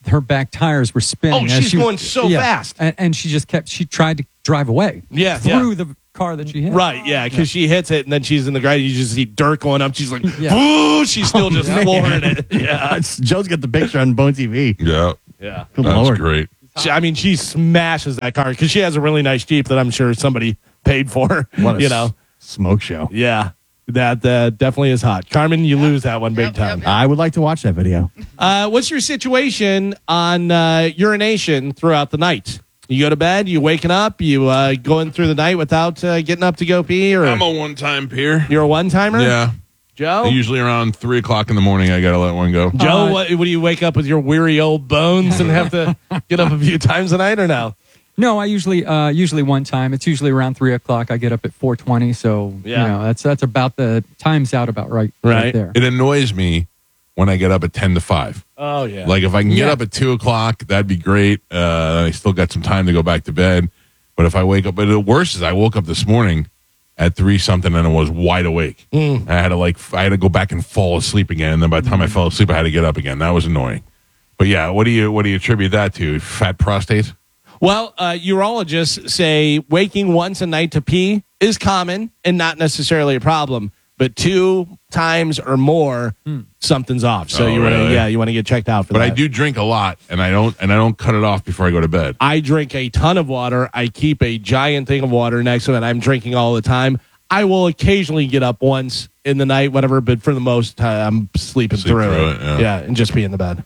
her back tires were spinning.
Oh,
as
she's
she-
going so fast.
and, and she just kept. She tried to drive away.
Yeah,
through
yeah.
the car that she hit.
Right, yeah, because she hits it and then she's in the ground. You just see dirt going up. She's like,
Yeah.
"Ooh," she's still just
man.
flooring it. Yeah,
It's- Joe's got the picture on Bone T V.
Yeah,
yeah.
Good
that's
Lord.
great.
She, I mean, she smashes that car because she has a really nice Jeep that I'm sure somebody paid for.
What a
you
s-
know,
smoke show.
yeah, that uh, definitely is hot. Carmen, you lose that one big
Yep,
time.
yep,
I would like to watch that video.
Uh, what's your situation on uh, urination throughout the night? You go to bed, you waking up, you uh, going through the night without uh, getting up to go pee, or
I'm a one-time peer.
you're a one timer?
Yeah,
Joe.
usually around three o'clock in the morning, I gotta let one go.
Joe,
Uh,
what, what do you wake up with your weary old bones and have to get up a few times a night, or no?
No, I usually uh, usually one time. It's usually around three o'clock. I get up at four twenty. So
Yeah.
you know that's that's about the time's out about right
Right.
right there.
It annoys me when I get up at ten to five.
Oh yeah.
Like if I can get
Yeah.
up at two o'clock, that'd be great. Uh, I still got some time to go back to bed. But if I wake up, but the worst is I woke up this morning at three something and I was wide awake. I had to like I had to go back and fall asleep again. And then by the time I fell asleep, I had to get up again. That was annoying. But yeah, what do you what do you attribute that to? Fat prostate?
Well, uh, urologists say waking once a night to pee is common and not necessarily a problem, but two times or more, something's off. So
Oh,
you want to,
really?
yeah, you want to get checked out for
But
that.
I do drink a lot, and I don't and I don't cut it off before I go to bed.
I drink a ton of water. I keep a giant thing of water next to it. I'm drinking all the time. I will occasionally get up once in the night, whatever, but for the most time, I'm sleeping
Sleep
through,
through
it.
it, yeah.
and just be in the bed.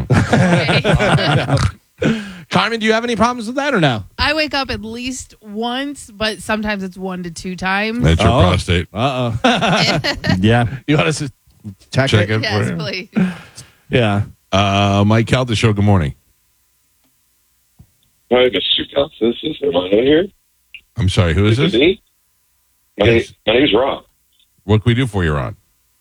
Okay.
Carmen, do you have any problems with that or no?
I wake up at least once, but sometimes it's one to two times.
That's your
Oh.
prostate.
Uh oh.
Yeah.
You want us to check,
Check
it?
it.
Yes,
for-
please.
Yeah.
Uh, Mike Calta Show. Good morning.
Hi, Mister Cuff. This is am I on here?
I'm sorry. Who is
Is
this?
it me? My,
Yes.
name, my name's Rob.
What can we do for you, Ron?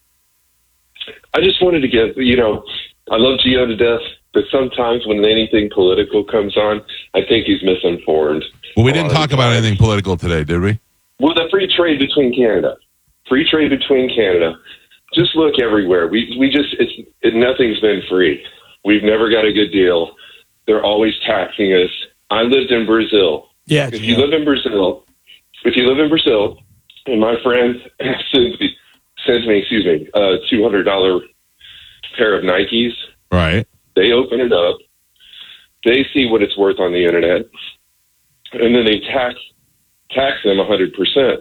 I just wanted to get, you know, I love Gio to death, but sometimes when anything political comes on, I think he's misinformed.
Well, we
A
didn't
lot of
talk about
times.
anything political today, did we?
Well, the free trade between Canada, free trade between Canada. Just look everywhere. We we just it's it, nothing's been free. We've never got a good deal. They're always taxing us. I lived in Brazil.
Yeah.
If you live in Brazil, if you live in Brazil, and my friend sends me, sends me, excuse me, a two hundred dollar pair of Nikes.
Right.
They open it up. They see what it's worth on the internet, and then they tax tax them a hundred percent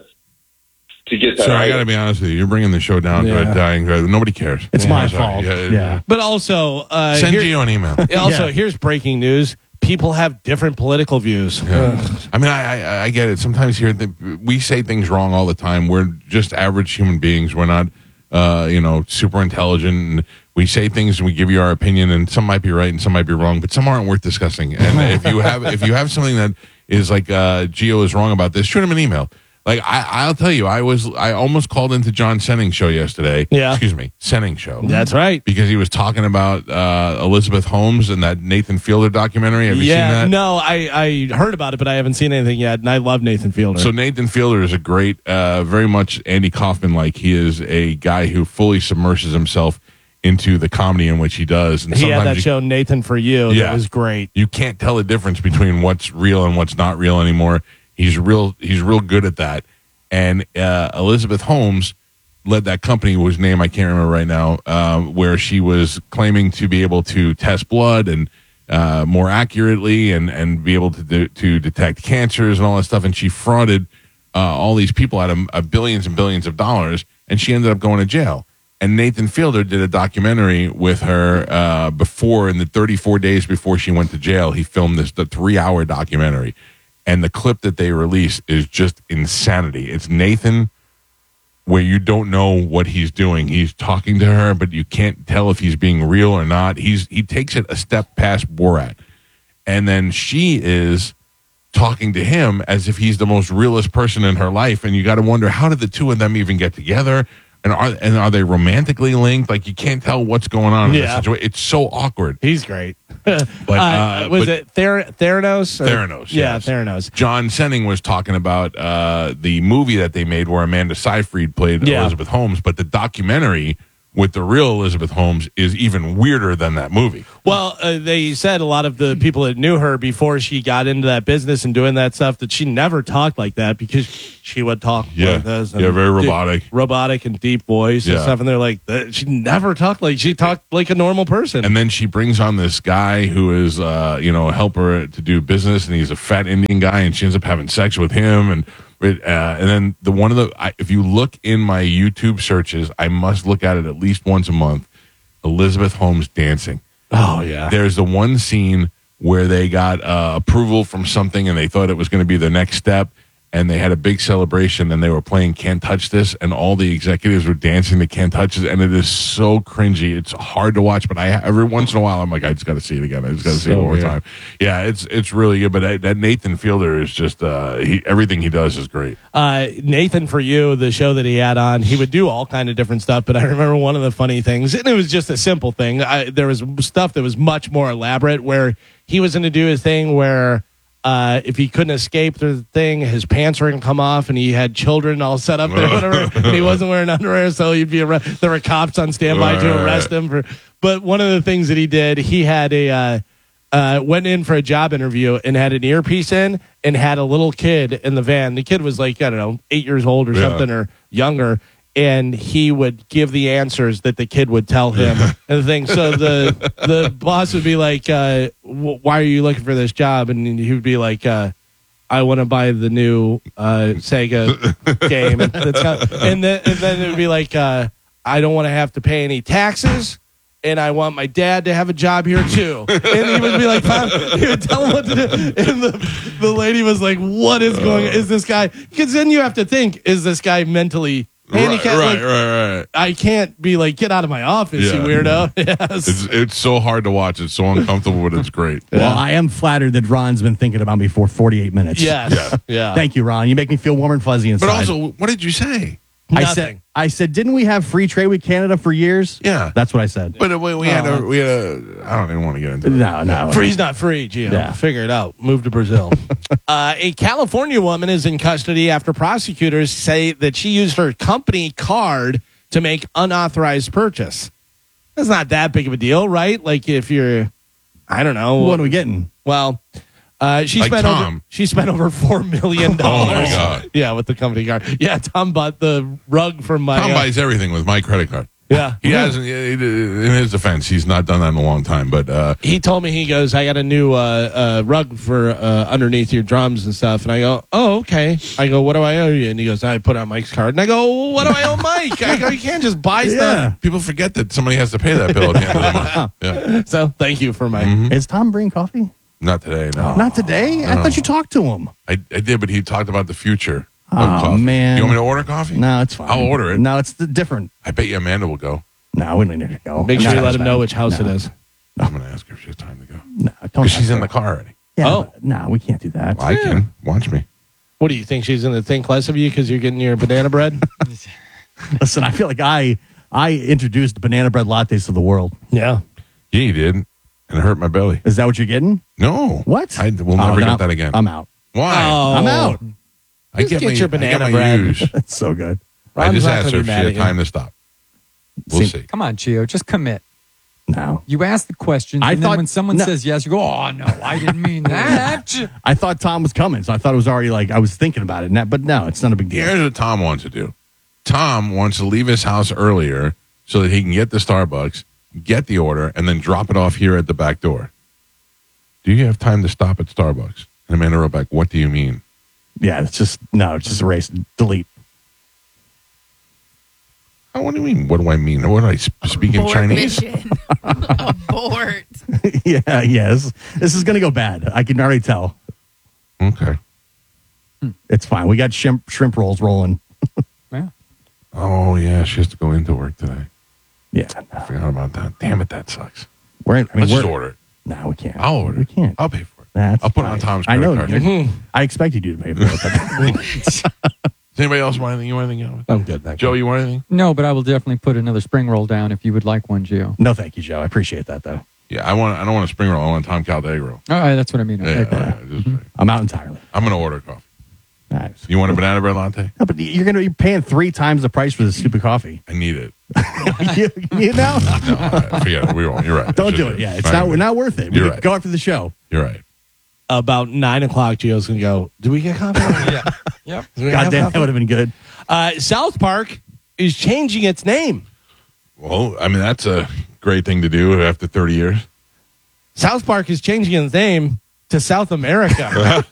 to get that.
Sir, I
item.
got to be honest with you. You're bringing the show down to
Yeah.
a dying. Nobody cares.
It's
Yeah,
my
sorry.
fault. Yeah.
But also, uh,
Send
here-
Gio an email.
also
Yeah.
here's breaking news. People have different political views.
Yeah. I mean, I, I I get it. Sometimes here the, we say things wrong all the time. We're just average human beings. We're not, uh, you know, super intelligent. And we say things and we give you our opinion, and some might be right and some might be wrong, but some aren't worth discussing. And if you have if you have something that is like uh, Gio is wrong about this, shoot him an email. Like I, I'll tell you, I was I almost called into John Senning's show yesterday.
Yeah.
Excuse me, Senning show.
That's right.
Because he was talking about uh, Elizabeth Holmes and that Nathan Fielder documentary. Have you
Yeah,
seen that?
no, I, I heard about it, but I haven't seen anything yet, and I love Nathan Fielder.
So Nathan Fielder is a great, uh, very much Andy Kaufman like. He is a guy who fully submerges himself into the comedy in which he does. And
he had
sometimes
that
you,
show, Nathan for You.
Yeah.
That was great.
you can't tell the difference between what's real and what's not real anymore. He's real. He's real good at that. And uh, Elizabeth Holmes led that company, whose name I can't remember right now, uh, where she was claiming to be able to test blood and uh, more accurately and, and be able to do, to detect cancers and all that stuff. And she frauded uh, all these people out of uh, billions and billions of dollars, and she ended up going to jail. And Nathan Fielder did a documentary with her uh, before, in the thirty-four days before she went to jail. He filmed this the three-hour documentary. And the clip that they release is just insanity. It's Nathan, where you don't know what he's doing. He's talking to her, but you can't tell if he's being real or not. He's he takes it a step past Borat. And then she is talking to him as if he's the most realest person in her life. And you got to wonder, how did the two of them even get together? And are and are they romantically linked? Like, you can't tell what's going on in
Yeah.
this situation. It's so awkward.
He's great.
But
Uh,
uh,
was
but-
it Ther- Theranos? or-
Theranos,
Yeah,
yes.
Theranos.
John Senning was talking about uh, the movie that they made where Amanda Seyfried played
Yeah.
Elizabeth Holmes, but the documentary with the real Elizabeth Holmes is even weirder than that movie.
Well, uh, they said a lot of the people that knew her before she got into that business and doing that stuff that she never talked like that because she would talk
Yeah.
like this. and
Yeah, very
deep-
robotic.
robotic and deep voice and
Yeah.
stuff. And they're like, that, she never talked like she talked like a normal person.
And then she brings on this guy who is, uh, you know, a helper to do business, and he's a fat Indian guy, and she ends up having sex with him. And it, uh, and then the one of the, I, if you look in my YouTube searches, I must look at it at least once a month. Elizabeth Holmes dancing.
oh yeah,
There's the one scene where they got uh, approval from something, and they thought it was going to be the next step. And they had a big celebration, and they were playing "Can't Touch This," and all the executives were dancing to "Can't Touch This," and it is so cringy. It's hard to watch, but I every once in a while I'm like, I just got to see it again. I just got to see it
So
one more
weird.
time. Yeah, it's it's really good. But that, that Nathan Fielder is just uh, he, everything he does is great.
uh, Nathan for You, the show that he had on, he would do all kind of different stuff. But I remember one of the funny things, and it was just a simple thing. I, there was stuff that was much more elaborate where he was going to do his thing where. Uh, if he couldn't escape the thing, his pants were going to come off, and he had children all set up there, whatever. And he wasn't wearing underwear, so he'd be arre- there were cops on standby
Right,
to
right,
arrest him for. But one of the things that he did, he had a uh, uh, went in for a job interview and had an earpiece in, and had a little kid in the van. The kid was like I don't know, eight years old or
Yeah.
something or younger. And he would give the answers that the kid would tell him and the thing. So the the boss would be like, uh, w- "Why are you looking for this job?" And he would be like, uh, "I want to buy the new uh, Sega game." And, that's how, and then and then it would be like, uh, "I don't want to have to pay any taxes." And I want my dad to have a job here too. And he would be like, "Mom," he would tell him what to do. And the, the lady was like, "What is going on? Is this guy?" Because then you have to think, is this guy mentally
Right,
handicapped?
right,
Like,
right, right.
I can't be like, get out of my office,
Yeah.
you weirdo. Yes.
It's it's so hard to watch. It's so uncomfortable, but it's great.
Well, I am flattered that Ron's been thinking about me for forty-eight minutes.
Yes.
Yeah.
Yeah.
Thank you, Ron. You make me feel warm and fuzzy inside.
But also, what did you say?
I
Nothing.
said, I said, didn't we have free trade with Canada for years?
Yeah.
That's what I said.
But we, we had a we had a. I don't even want to get into it.
No, no.
Free's not free, Gio.
Yeah.
Figure it out. Move to Brazil. uh, a California woman is in custody after prosecutors say that she used her company card to make unauthorized purchase. That's not that big of a deal, right? Like if you're, I don't know.
What are we getting?
Well, uh, she
Like
spent over
Tom.
she spent over four million dollars.
Oh, my God.
Yeah, with the company card. Yeah, Tom bought the rug from my.
Tom
uh,
buys everything with my credit card.
yeah,
He hasn't. he- In his defense, he's not done that in a long time. But uh,
He told me, he goes, I got a new uh, uh, rug for uh, underneath your drums and stuff. And I go, oh, okay. I go, what do I owe you? And he goes, I put on Mike's card. And I go, well, what do I owe Mike? I go, you can't just buy
Yeah.
stuff.
people forget that somebody has to pay that bill at the end of the month. Yeah.
So thank you for my.
Mm-hmm.
Is Tom bringing coffee?
Not today. No,
Not today. I thought you talked to him.
I, I did, but he talked about the future. of
Oh,
coffee.
man.
You want me to order coffee?
No, it's fine.
I'll order it.
No, it's the different.
I bet you Amanda will go.
No, we don't need to go.
Make sure
No,
you let
it's
him
fine.
know which house
No.
it is.
I'm going to ask her if she has time to go.
No, don't.
Because she's
ask
in
her.
the car already.
Yeah,
Oh.
but no, we can't do that.
Well, I can. Watch me.
What do you think? She's going to think less of you because you're getting your banana bread?
Listen, I feel like I I introduced banana bread lattes to the world.
Yeah.
Yeah, you did. And it hurt my belly.
Is that what you're getting?
No.
What?
I will
Oh,
never
then
get
I'm-
that again.
I'm out.
Why?
Oh.
I'm out.
I
Just
get,
get
my,
your
I get
banana
my
bread.
use.
That's so good.
I
Ron's
just
not
asked
gonna
her
be
if
mad
she
at
had
you.
time to stop. We'll
See-
see.
Come on, Gio, just commit.
No.
You ask the question,
I
and
thought-
then when someone
no.
says yes, you go, "Oh no, I didn't mean that."
I thought Tom was coming, so I thought it was already like I was thinking about it. But no, it's not a big deal.
Here's what Tom wants to do. Tom wants to leave his house earlier so that he can get the Starbucks, get the order, and then drop it off here at the back door. Do you have time to stop at Starbucks? And Amanda wrote back, what do you mean?
Yeah, it's just no, it's just erase, delete.
Oh, what do you mean? What do I mean? What do I sp- speak in
Abort
Chinese?
mission. Abort.
yeah, yes. This is gonna go bad. I can already tell.
Okay.
It's fine. We got shrimp shrimp rolls rolling.
Yeah.
Oh, yeah, she has to go into work today.
Yeah,
I forgot about that. Damn it, that sucks.
we're. In, I mean,
Let's
we're,
just order it.
No, we can't.
I'll order
We
it.
can't.
I'll pay for it.
That's
I'll put it on
fine.
Tom's
I
credit
know.
card.
you- I expected you to pay for it. But
Does anybody else want anything? You want anything?
I'm good. Thank
Joe, you want anything?
No, but I will definitely put another spring roll down if you would like one, Gio.
no, thank you, Joe. I appreciate that, though.
Yeah, I want. I don't want a spring roll. I want a Tom Caldegg roll.
All right, that's what I mean.
Yeah,
Okay.
yeah, just-
I'm out entirely.
I'm going to order coffee.
Nice.
You want a banana bread latte?
No, but you're gonna be paying three times the price for this stupid coffee.
I need it.
you, you need it now?
No, I- forget it. We won't. You're right.
Don't
I
do
should
it. Yeah, it's
Fine.
not not worth it. We
You're
could
right.
Go after the show.
You're right.
About nine o'clock, Gio's going to go, do we get coffee?
Yeah. Yep.
Do we
God
have
damn,
coffee?
that would have been good.
Uh, South Park is changing its name.
Well, I mean, that's a great thing to do after thirty years.
South Park is changing its name to South America.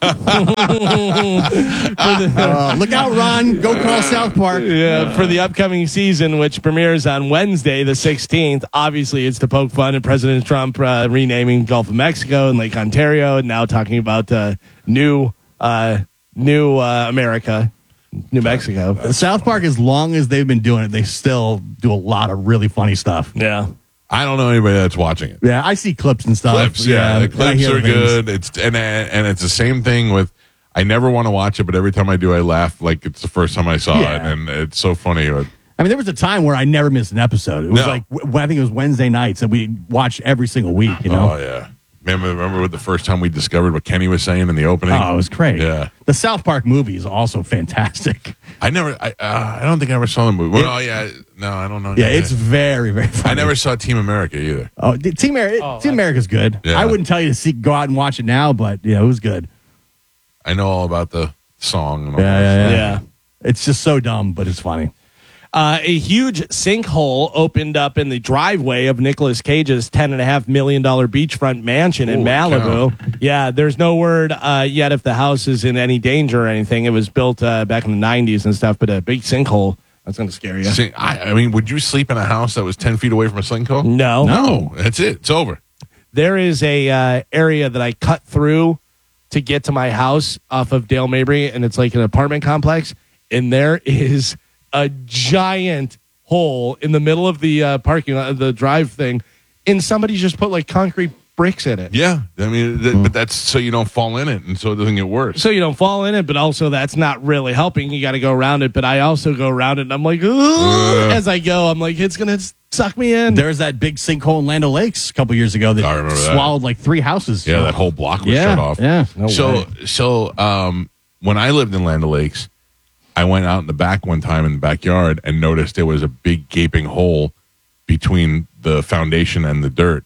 Uh, look out, Ron. Go call South Park.
Yeah, for the upcoming season, which premieres on Wednesday, the sixteenth. Obviously, it's to poke fun at President Trump uh, renaming Gulf of Mexico and Lake Ontario, and now talking about uh, new, uh, new uh, America, New Mexico.
South Park, as long as they've been doing it, they still do a lot of really funny stuff.
Yeah.
I don't know anybody that's watching it.
Yeah, I see clips and stuff.
Clips, yeah, the
I
clips
hear
are
things.
good. It's and and it's the same thing with. I never want to watch it, but every time I do, I laugh like it's the first time I saw
Yeah.
it, and it's so funny.
I mean, there was a time where I never missed an episode. It was
No.
like w- I think it was Wednesday nights, and we watched every single week. You know,
Oh yeah, remember remember what the first time we discovered what Kenny was saying in the opening?
oh, it was great.
Yeah.
The South Park movie is also fantastic.
I never. I uh, I don't think I ever saw the movie. Well, oh yeah, no, I don't know.
Yeah, it's very very funny.
I never saw Team America either.
Oh, the- Team America.
Oh,
Team America's good.
Yeah.
I wouldn't tell you to see go out and watch it now, but yeah, it was good.
I know all about the song. And all
Yeah,
that
yeah,
stuff.
Yeah.
It's just so dumb, but it's funny.
Uh, a huge sinkhole opened up in the driveway of Nicolas Cage's ten and a half million dollar beachfront mansion in
Holy
Malibu. Yeah, there's no word uh, yet if the house is in any danger or anything. It was built uh, back in the nineties and stuff, but a big sinkhole, that's going to scare you.
See, I, I mean, would you sleep in a house that was ten feet away from a sinkhole?
No,
No, that's it. It's over.
There is a uh, area that I cut through to get to my house off of Dale Mabry, and it's like an apartment complex, and there is a giant hole in the middle of the uh, parking lot, the drive thing, and somebody just put like concrete bricks in it.
Yeah, I mean, th- but that's so you don't fall in it, and so it doesn't get worse.
So you don't fall in it, but also that's not really helping. You got to go around it, but I also go around it, and I'm like, "Ugh,"
Ugh.
as I go, I'm like, it's gonna suck me in.
There's that big sinkhole in Land O'Lakes a couple years ago that,
I remember that.
swallowed like three houses.
Yeah, that whole block was
yeah,
shut off.
Yeah.
No
so
way.
so um, when I lived in Land O'Lakes, I went out in the back one time in the backyard and noticed there was a big gaping hole between the foundation and the dirt,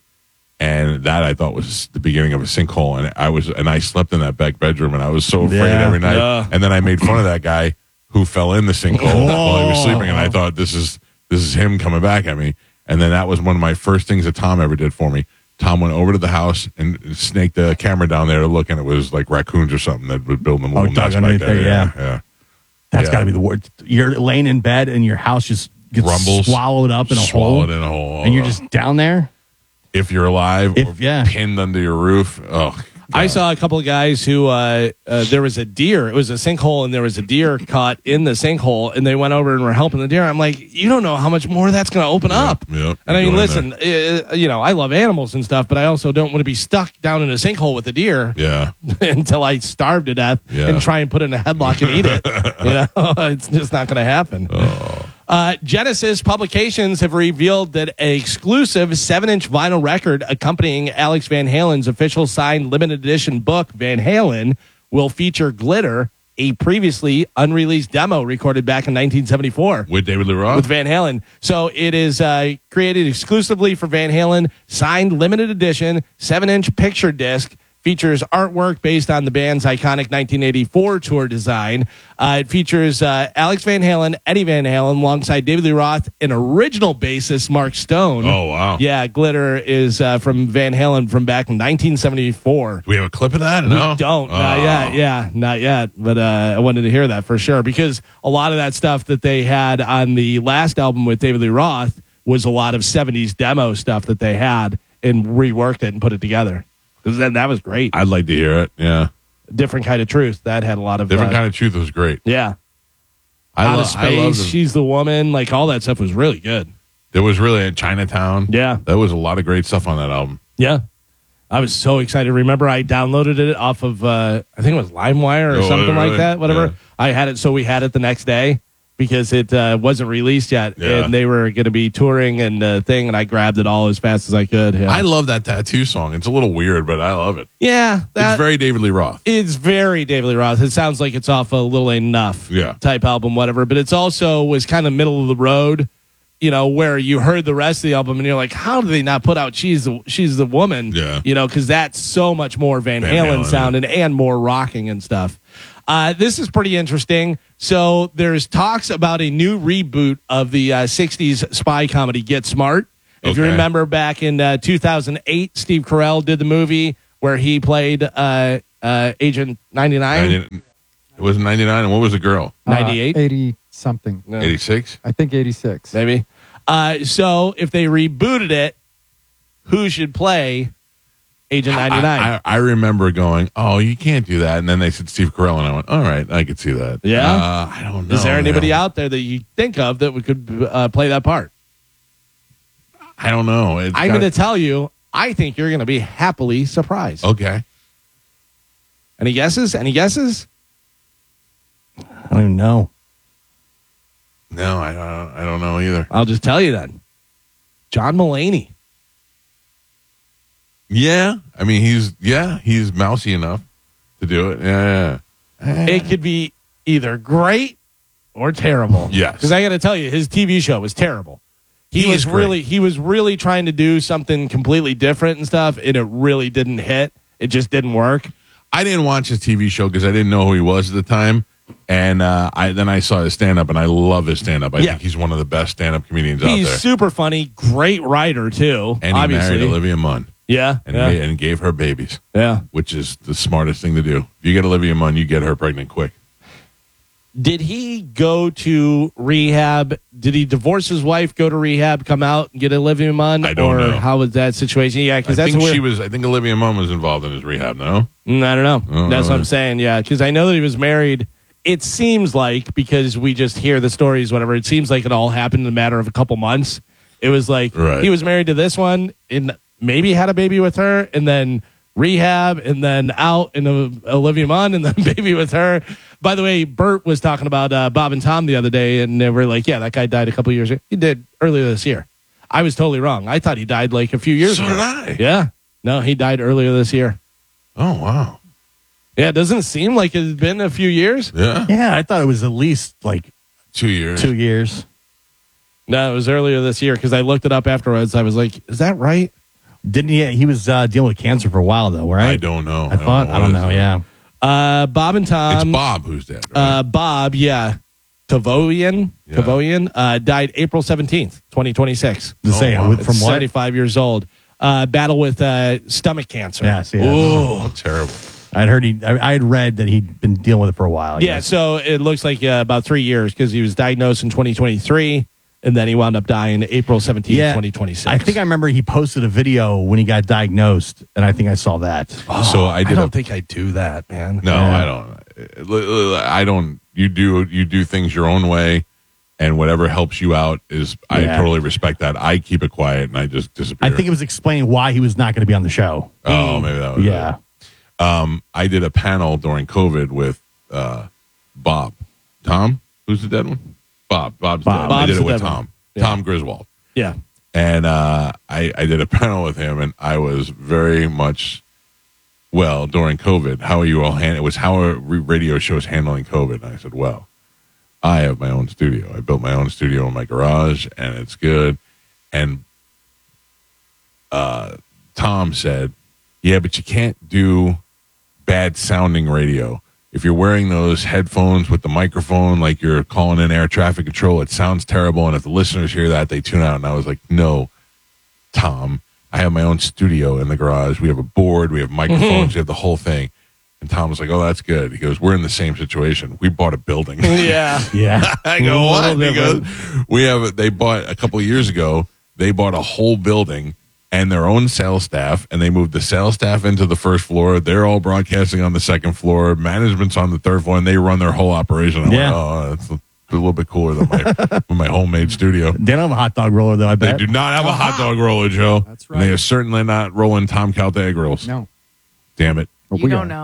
and that I thought was the beginning of a sinkhole. And I was and I slept in that back bedroom, and I was so afraid
Yeah.
every night.
Yeah.
And then I made fun of that guy who fell in the sinkhole while he was sleeping, and I thought this is this is him coming back at me. And then that was one of my first things that Tom ever did for me. Tom went over to the house and snaked the camera down there to look, and it was like raccoons or something that was building a little
Oh, dug
nest
underneath
back there.
there, yeah.
yeah.
That's
Yeah.
got to be the word. You're laying in bed and your house just gets
Rumbles.
swallowed up in a
Swallowed
hole,
in a hole.
and you're just down there.
if you're alive,
If-
or
yeah.
pinned under your roof. Oh,
I
God.
saw a couple of guys who uh, uh, there was a deer. It was a sinkhole, and there was a deer caught in the sinkhole, and they went over and were helping the deer. I'm like, you don't know how much more that's going to open up.
yep.
And I mean,
Go in
listen, uh, you know, I love animals and stuff, but I also don't want to be stuck down in a sinkhole with a deer
Yeah,
until I starve to death
Yeah.
and try and put it in a headlock and eat it. You know, it's just not going to happen.
Oh.
Uh, Genesis Publications have revealed that an exclusive seven-inch vinyl record accompanying Alex Van Halen's official signed limited edition book, Van Halen, will feature Glitter, a previously unreleased demo recorded back in nineteen seventy-four.
with David Lee Roth.
With Van Halen. So it is uh, created exclusively for Van Halen, signed limited edition, seven-inch picture disc, features artwork based on the band's iconic nineteen eighty-four tour design. Uh, it features uh, Alex Van Halen, Eddie Van Halen, alongside David Lee Roth, and original bassist Mark Stone.
Oh, wow.
Yeah, Glitter is uh, from Van Halen from back in nineteen seventy-four.
Do we have a clip of that? No,
We don't. Not
Oh.
yet. Yeah, not yet. But uh, I wanted to hear that for sure because a lot of that stuff that they had on the last album with David Lee Roth was a lot of seventies demo stuff that they had and reworked it and put it together. Because that, that was great.
I'd like to hear it. Yeah,
Different Kind of Truth. That had a lot of
different
uh,
kind of truth was great.
Yeah.
I
Out
lo-
of
I love
Space.
the-
She's the Woman. Like all that stuff was really good.
There was really in Chinatown.
Yeah.
There was a lot of great stuff on that album.
Yeah. I was so excited. Remember, I downloaded it off of, uh, I think it was LimeWire or
Oh,
something
really?
like that, whatever.
Yeah.
I had it, so we had it the next day. because it uh, wasn't released yet,
Yeah.
and they were going to be touring and uh, thing, and I grabbed it all as fast as I could. Yeah,
I love that tattoo song. It's a little weird, but I love it.
yeah that,
it's very David Lee Roth.
It's very David Lee Roth. It sounds like it's off a Little Enough
Yeah.
type album, whatever. But it's also was kind of middle of the road, you know, where you heard the rest of the album and you're like, how do they not put out She's the, She's the Woman?
Yeah.
You know, because that's so much more Van,
Van
Halen,
Halen,
sounding and more rocking and stuff. Uh, this is pretty interesting. So there's talks about a new reboot of the uh, sixties spy comedy Get Smart. If you
Okay.
remember back in uh, two thousand eight, Steve Carell did the movie where he played uh, uh, Agent ninety-nine.
ninety It was ninety-nine, and what was the girl?
ninety-eight?
Uh, eighty something.
No,
eighty-six?
I think eighty-six.
maybe. Uh, so if they rebooted it, who should play Agent ninety-nine?
I, I, I remember going, oh, you can't do that. And then they said Steve Carell, and I went, all right, I could see that.
Yeah?
Uh, I don't know.
Is there anybody
man.
out there that you think of that we could uh, play that part?
I don't know. It's
I'm
got-
going to tell you, I think you're going to be happily surprised.
Okay.
Any guesses? Any guesses?
I don't even know.
No, I don't, I don't know either.
I'll just tell you then. John Mulaney.
Yeah. I mean, he's, yeah, he's mousy enough to do it. Yeah. yeah.
It could be either great or terrible.
Yes.
Because I got to tell you, his T V show was terrible. He,
He
was
is great.
really he was really trying to do something completely different and stuff, and it really didn't hit. It just didn't work.
I didn't watch his T V show because I didn't know who he was at the time. And uh, I then I saw his stand up, and I love his stand up. I
Yeah.
think he's one of the best stand up comedians out
He's
there.
super funny, great writer too.
And he
obviously.
married Olivia Munn
Yeah,
and,
yeah,
made- and gave her babies,
yeah.
which is the smartest thing to do. If you get Olivia Munn, you get her pregnant quick.
Did he go to rehab? Did he divorce his wife, go to rehab, come out and get Olivia Munn?
I don't
or
know.
how was that situation? Yeah,
I
because that's
think
weird.
she was. I think Olivia Munn was involved in his rehab. No,
Mm, I don't know.
Oh,
That's what I'm
really?
saying. Yeah, because I know that he was married. It seems like, because we just hear the stories, whatever, it seems like it all happened in a matter of a couple months. It was like
Right.
he was married to this one and maybe had a baby with her and then rehab and then out and uh, Olivia Munn and then baby with her. By the way, Bert was talking about uh, Bob and Tom the other day, and they were like, yeah, that guy died a couple years ago. He did earlier this year. I was totally wrong. I thought he died like a few years
So
ago.
did I.
Yeah. No, he died earlier this year.
Oh wow.
Yeah, it doesn't seem like it's been a few years.
Yeah.
Yeah, I thought it was at least like
Two years.
two years.
No, it was earlier this year because I looked it up afterwards. I was like, is that right?
Didn't he? He was uh, dealing with cancer for a while, though, right?
I don't know.
I thought. I don't know.
what it is.
Yeah.
Uh, Bob and
It's
Tom.
Bob who's dead. Right?
Uh, Bob, yeah. Tavoian,
Yeah.
Tavoian uh, died April seventeenth, twenty twenty-six.
To say
wow.
with- from what?
seventy-five years old. Uh, battle with uh, stomach cancer.
Yes. Yeah.
oh, terrible.
I'd heard he. I, I had read that he'd been dealing with it for a while. I
Yeah,
guess.
so it looks like uh, about three years because he was diagnosed in twenty twenty-three, and then he wound up dying April seventeenth,
Yeah.
twenty twenty-six.
I think I remember he posted a video when he got diagnosed, and I think I saw that.
so I
I
did.
don't
a,
think I do that, man.
no,
Yeah.
I don't. I don't. You do. You do things your own way, and whatever helps you out is. I
Yeah.
totally respect that. I keep it quiet and I just disappear.
I think it was explaining why he was not going to be on the show.
Oh, maybe that was it.
Yeah.
Um, I did a panel during COVID with uh, Bob. Tom? Who's the dead one? Bob. Bob's
Bob.
dead. I
Bob's
did it
the
with
dead one.
Tom.
Yeah.
Tom Griswold.
Yeah.
And uh, I, I did a panel with him, and I was very much, well, during COVID, how are you all handling, it was how are re- radio shows handling COVID? And I said, well, I have my own studio. I built my own studio in my garage, and it's good. And uh, Tom said, yeah, but you can't do bad sounding radio. If you're wearing those headphones with the microphone, like you're calling in air traffic control, it sounds terrible. And if the listeners hear that, they tune out. And I was like, no, Tom, I have my own studio in the garage. We have a board, we have microphones, we have the whole thing. And Tom was like, oh, that's good. He goes, we're in the same situation. We bought a building.
Yeah.
Yeah.
I go,
A
what?
little
He goes,
different.
we have, they bought a couple of years ago, they bought a whole building and their own sales staff, and they moved the sales staff into the first floor. They're all broadcasting on the second floor. Management's on the third floor, and they run their whole operation. I'm
Yeah.
like, oh, that's a, a little bit cooler than my, than my homemade studio.
They don't have a hot dog roller, though, I
They
bet.
do not have a hot dog roller, Joe.
That's
And they
right.
are certainly not rolling Tom Calta egg rolls.
No.
Damn it.
But
You
we
don't
are.
know.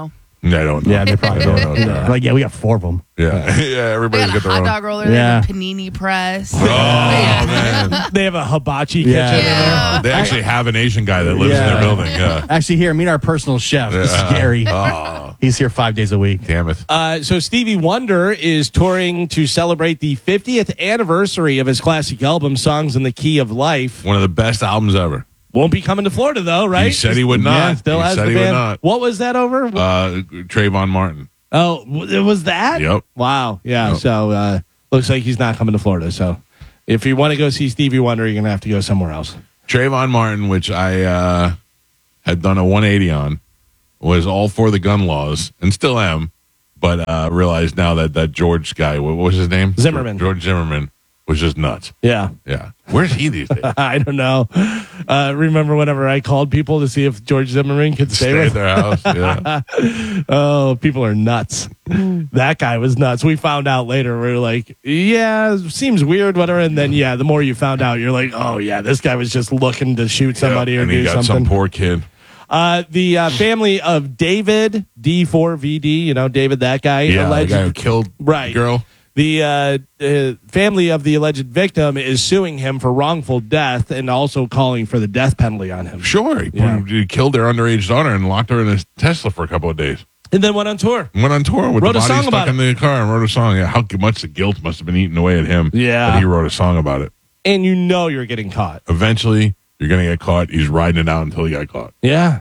I don't know.
Yeah, they probably
I don't
don't
know.
know. Like, yeah, we got four of them.
Yeah, yeah.
They
Everybody's
got
got
a
their
hot
own.
dog roller.
Yeah.
They have a panini press.
Oh man,
They have a hibachi
Yeah.
kitchen.
Yeah.
they actually have an Asian guy that lives in
Yeah.
their building. Yeah.
Actually, here, meet our personal chef. This is
Yeah.
Gary.
Oh,
He's here five days a week.
damn it.
Uh, so Stevie Wonder is touring to celebrate the fiftieth anniversary of his classic album, Songs in the Key of Life.
One of the best albums ever.
Won't be coming to Florida, though, right?
He said he would not.
Yeah, still
He
has
said
the
he would
band.
not.
What was that over?
Uh, Trayvon Martin.
Oh, w- it was that?
Yep.
Wow. Yeah.
Yep.
So uh, looks like he's not coming to Florida. So if you want to go see Stevie Wonder, you're going to have to go somewhere else.
Trayvon Martin, which I uh, had done a one eighty on, was all for the gun laws and still am, but uh, realized now that that George guy, what was his name?
Zimmerman.
George Zimmerman was just nuts.
Yeah.
Yeah. Where's he these days?
I don't know. Uh, remember whenever I called people to see if George Zimmerman could stay,
Stay
with
at their house. Yeah.
Oh, people are nuts. That guy was nuts. We found out later. We were like, yeah, seems weird, whatever. And then, yeah, the more you found out, you're like, oh, yeah, this guy was just looking to shoot somebody
Yeah,
or
and
do
he got
something.
some poor kid.
Uh, the uh, family of David D four V D, you know, David, that guy,
Yeah, the
alleged,
guy who killed
right.
the girl.
The uh, uh, family of the alleged victim is suing him for wrongful death and also calling for the death penalty on him.
Sure. He,
Yeah.
he killed their underage daughter and locked her in his Tesla for a couple of days.
And then went on tour.
Went on tour with
Wrote
the
a
body
song
stuck
about
in the car and wrote a song. Yeah, how much the guilt must have been eating away at him.
Yeah.
But he wrote a song about it.
And you know you're getting caught.
Eventually, you're going to get caught. He's riding it out until he got caught.
Yeah.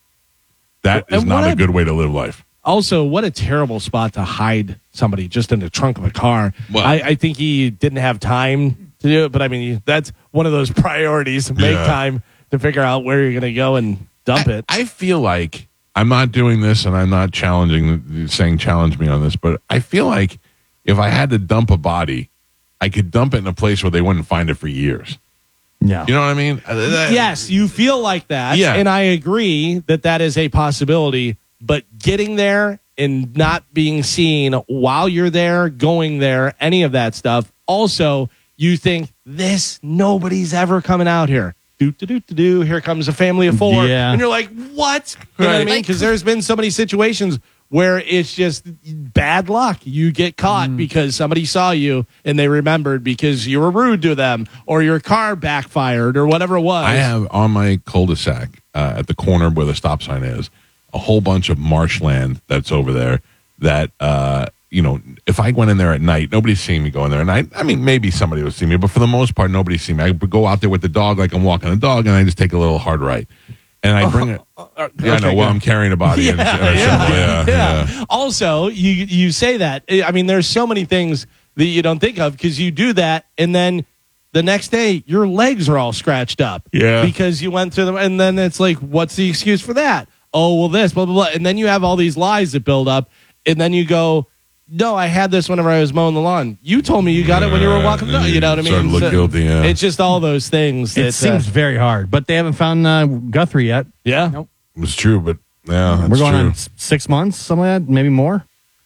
That
And
is not
what
a
a-
good way to live life.
Also, what a terrible spot to hide somebody just in the trunk of a car.
Well-
I, I think he didn't have time to do it, but I mean, that's one of those priorities. Make
Yeah.
time to figure out where you're going to go and dump
I,
it.
I feel like I'm not doing this and I'm not challenging, saying challenge me on this, but I feel like if I had to dump a body, I could dump it in a place where they wouldn't find it for years.
Yeah.
You know what I mean? Uh, that-
Yes, you feel like that.
Yeah.
And I agree that that is a possibility, but getting there and not being seen while you're there, going there, any of that stuff. Also, you think this, nobody's ever coming out here. Do, do, do, do, do. Here comes a family of four.
Yeah.
And you're like, what? You know what I
Right.
mean? Because there's been so many situations where it's just bad luck. You get caught because somebody saw you and they remembered because you were rude to them or your car backfired or whatever it was.
I have on my cul-de-sac uh, at the corner where the stop sign is a whole bunch of marshland that's over there that, uh, you know, if I went in there at night, nobody's seeing me go in there at night. I mean, maybe somebody would see me, but for the most part, nobody's seeing me. I would go out there with the dog like I'm walking the dog, and I just take a little hard right. And I bring it. Yeah, I know.
okay,
Well,
good.
I'm carrying a body. and, uh,
yeah,
shovel, yeah,
yeah.
yeah.
Also, you you say that. I mean, there's so many things that you don't think of because you do that, and then the next day your legs are all scratched up.
Yeah.
Because you went through them, and then it's like, what's the excuse for that? Oh, well, this, blah blah blah, and then you have all these lies that build up, and then you go, no, I had this whenever I was mowing the lawn. You told me you got it when you were walking the dog. You know what I mean?
Started to look
So
guilty, yeah.
It's just all those things. That,
It seems
uh,
very hard, but they haven't found uh, Guthrie yet.
yeah.
Nope.
It's true, but yeah, that's
We're going
true.
on s- six months, something like that, maybe more.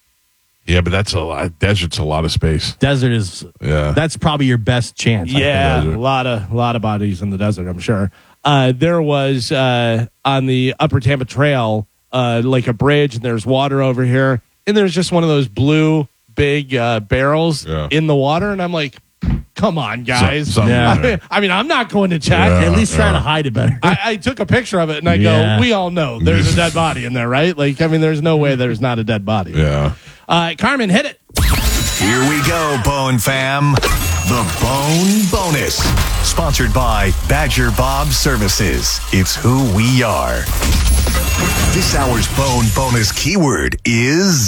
Yeah, but that's a lot. Desert's a lot of space.
Desert is
Yeah.
that's probably your best chance. I think.
Yeah,
desert.
a lot of a lot of bodies in the desert, I'm sure. Uh, there was uh, on the Upper Tampa Trail, uh, like a bridge, and there's water over here, and there's just one of those blue big uh, barrels
Yeah.
in the water, and I'm like, come on, guys.
Some- something
Yeah.
in there.
I mean, I'm not going to check.
Yeah.
At least try
Yeah.
to hide it better.
I, I took a picture of it, and I
Yeah.
go, we all know there's a dead body in there, right? Like, I mean, there's no way there's not a dead body.
Yeah.
Uh, Carmen, hit it.
Here we go, Bone Fam. The Bone Bonus. Sponsored by Badger Bob Services. It's who we are. This hour's Bone Bonus keyword is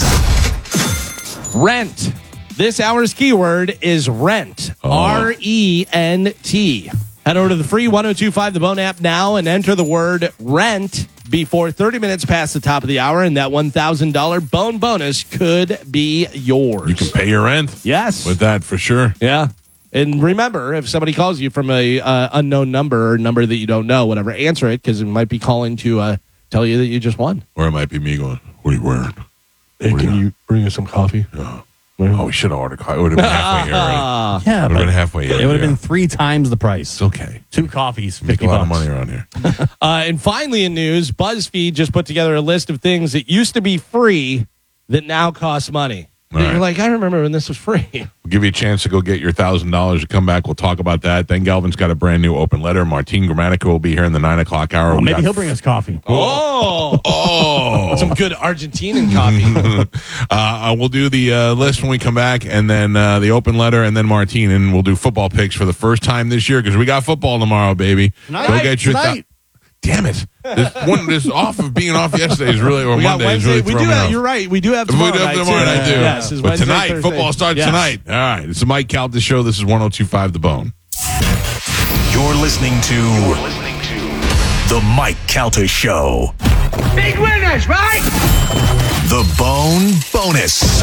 Rent. This hour's keyword is rent. R E N T. Head over to the free one oh two five The Bone app now and enter the word rent before thirty minutes past the top of the hour, and that one thousand dollars Bone bonus could be yours.
You can pay your rent
Yes.
with that for sure.
Yeah. And remember, if somebody calls you from a uh, unknown number or number that you don't know, whatever, answer it because it might be calling to uh, tell you that you just won.
Or it might be me going, what are you wearing?
Hey,
What do
can
you-
you bring us some coffee?
Yeah. Oh, we should have ordered coffee. It would have been halfway here. Right?
Yeah,
Would have
but
been halfway here.
it would have
yeah.
been three times the price.
It's okay.
Two coffees,
Make
fifty
a lot of
bucks.
money around here.
Uh, and finally, in news, BuzzFeed just put together a list of things that used to be free that now cost money.
All
You're
right.
like, I remember when this was free.
We'll give you a chance to go get your one thousand dollars to come back. We'll talk about that. Then Galvin's got a brand new open letter. Martine Gramatica will be here in the nine o'clock hour.
Oh,
We
maybe
got-
he'll bring us coffee.
Oh,
Oh.
some good Argentinian coffee.
uh, we'll do the uh, list when we come back, and then uh, the open letter, and then Martine, and we'll do football picks for the first time this year because we got football tomorrow, baby.
Tonight.
Go get your
Tonight.
Damn it! This one, this off of being off yesterday is really, or
We got
Monday is
Wednesday.
really
we
throwing
do
me
have.
off.
You're right. We do have
We
tomorrow
do have
night.
tomorrow
too.
night, too.
Yes, it's
but
Wednesday,
tonight,
Thursday.
football starts
Yes.
tonight. All right, it's the Mike Calta Show. This is one oh two point five The Bone.
You're listening to The Mike Calta Show.
Big winners, right?
The Bone Bonus.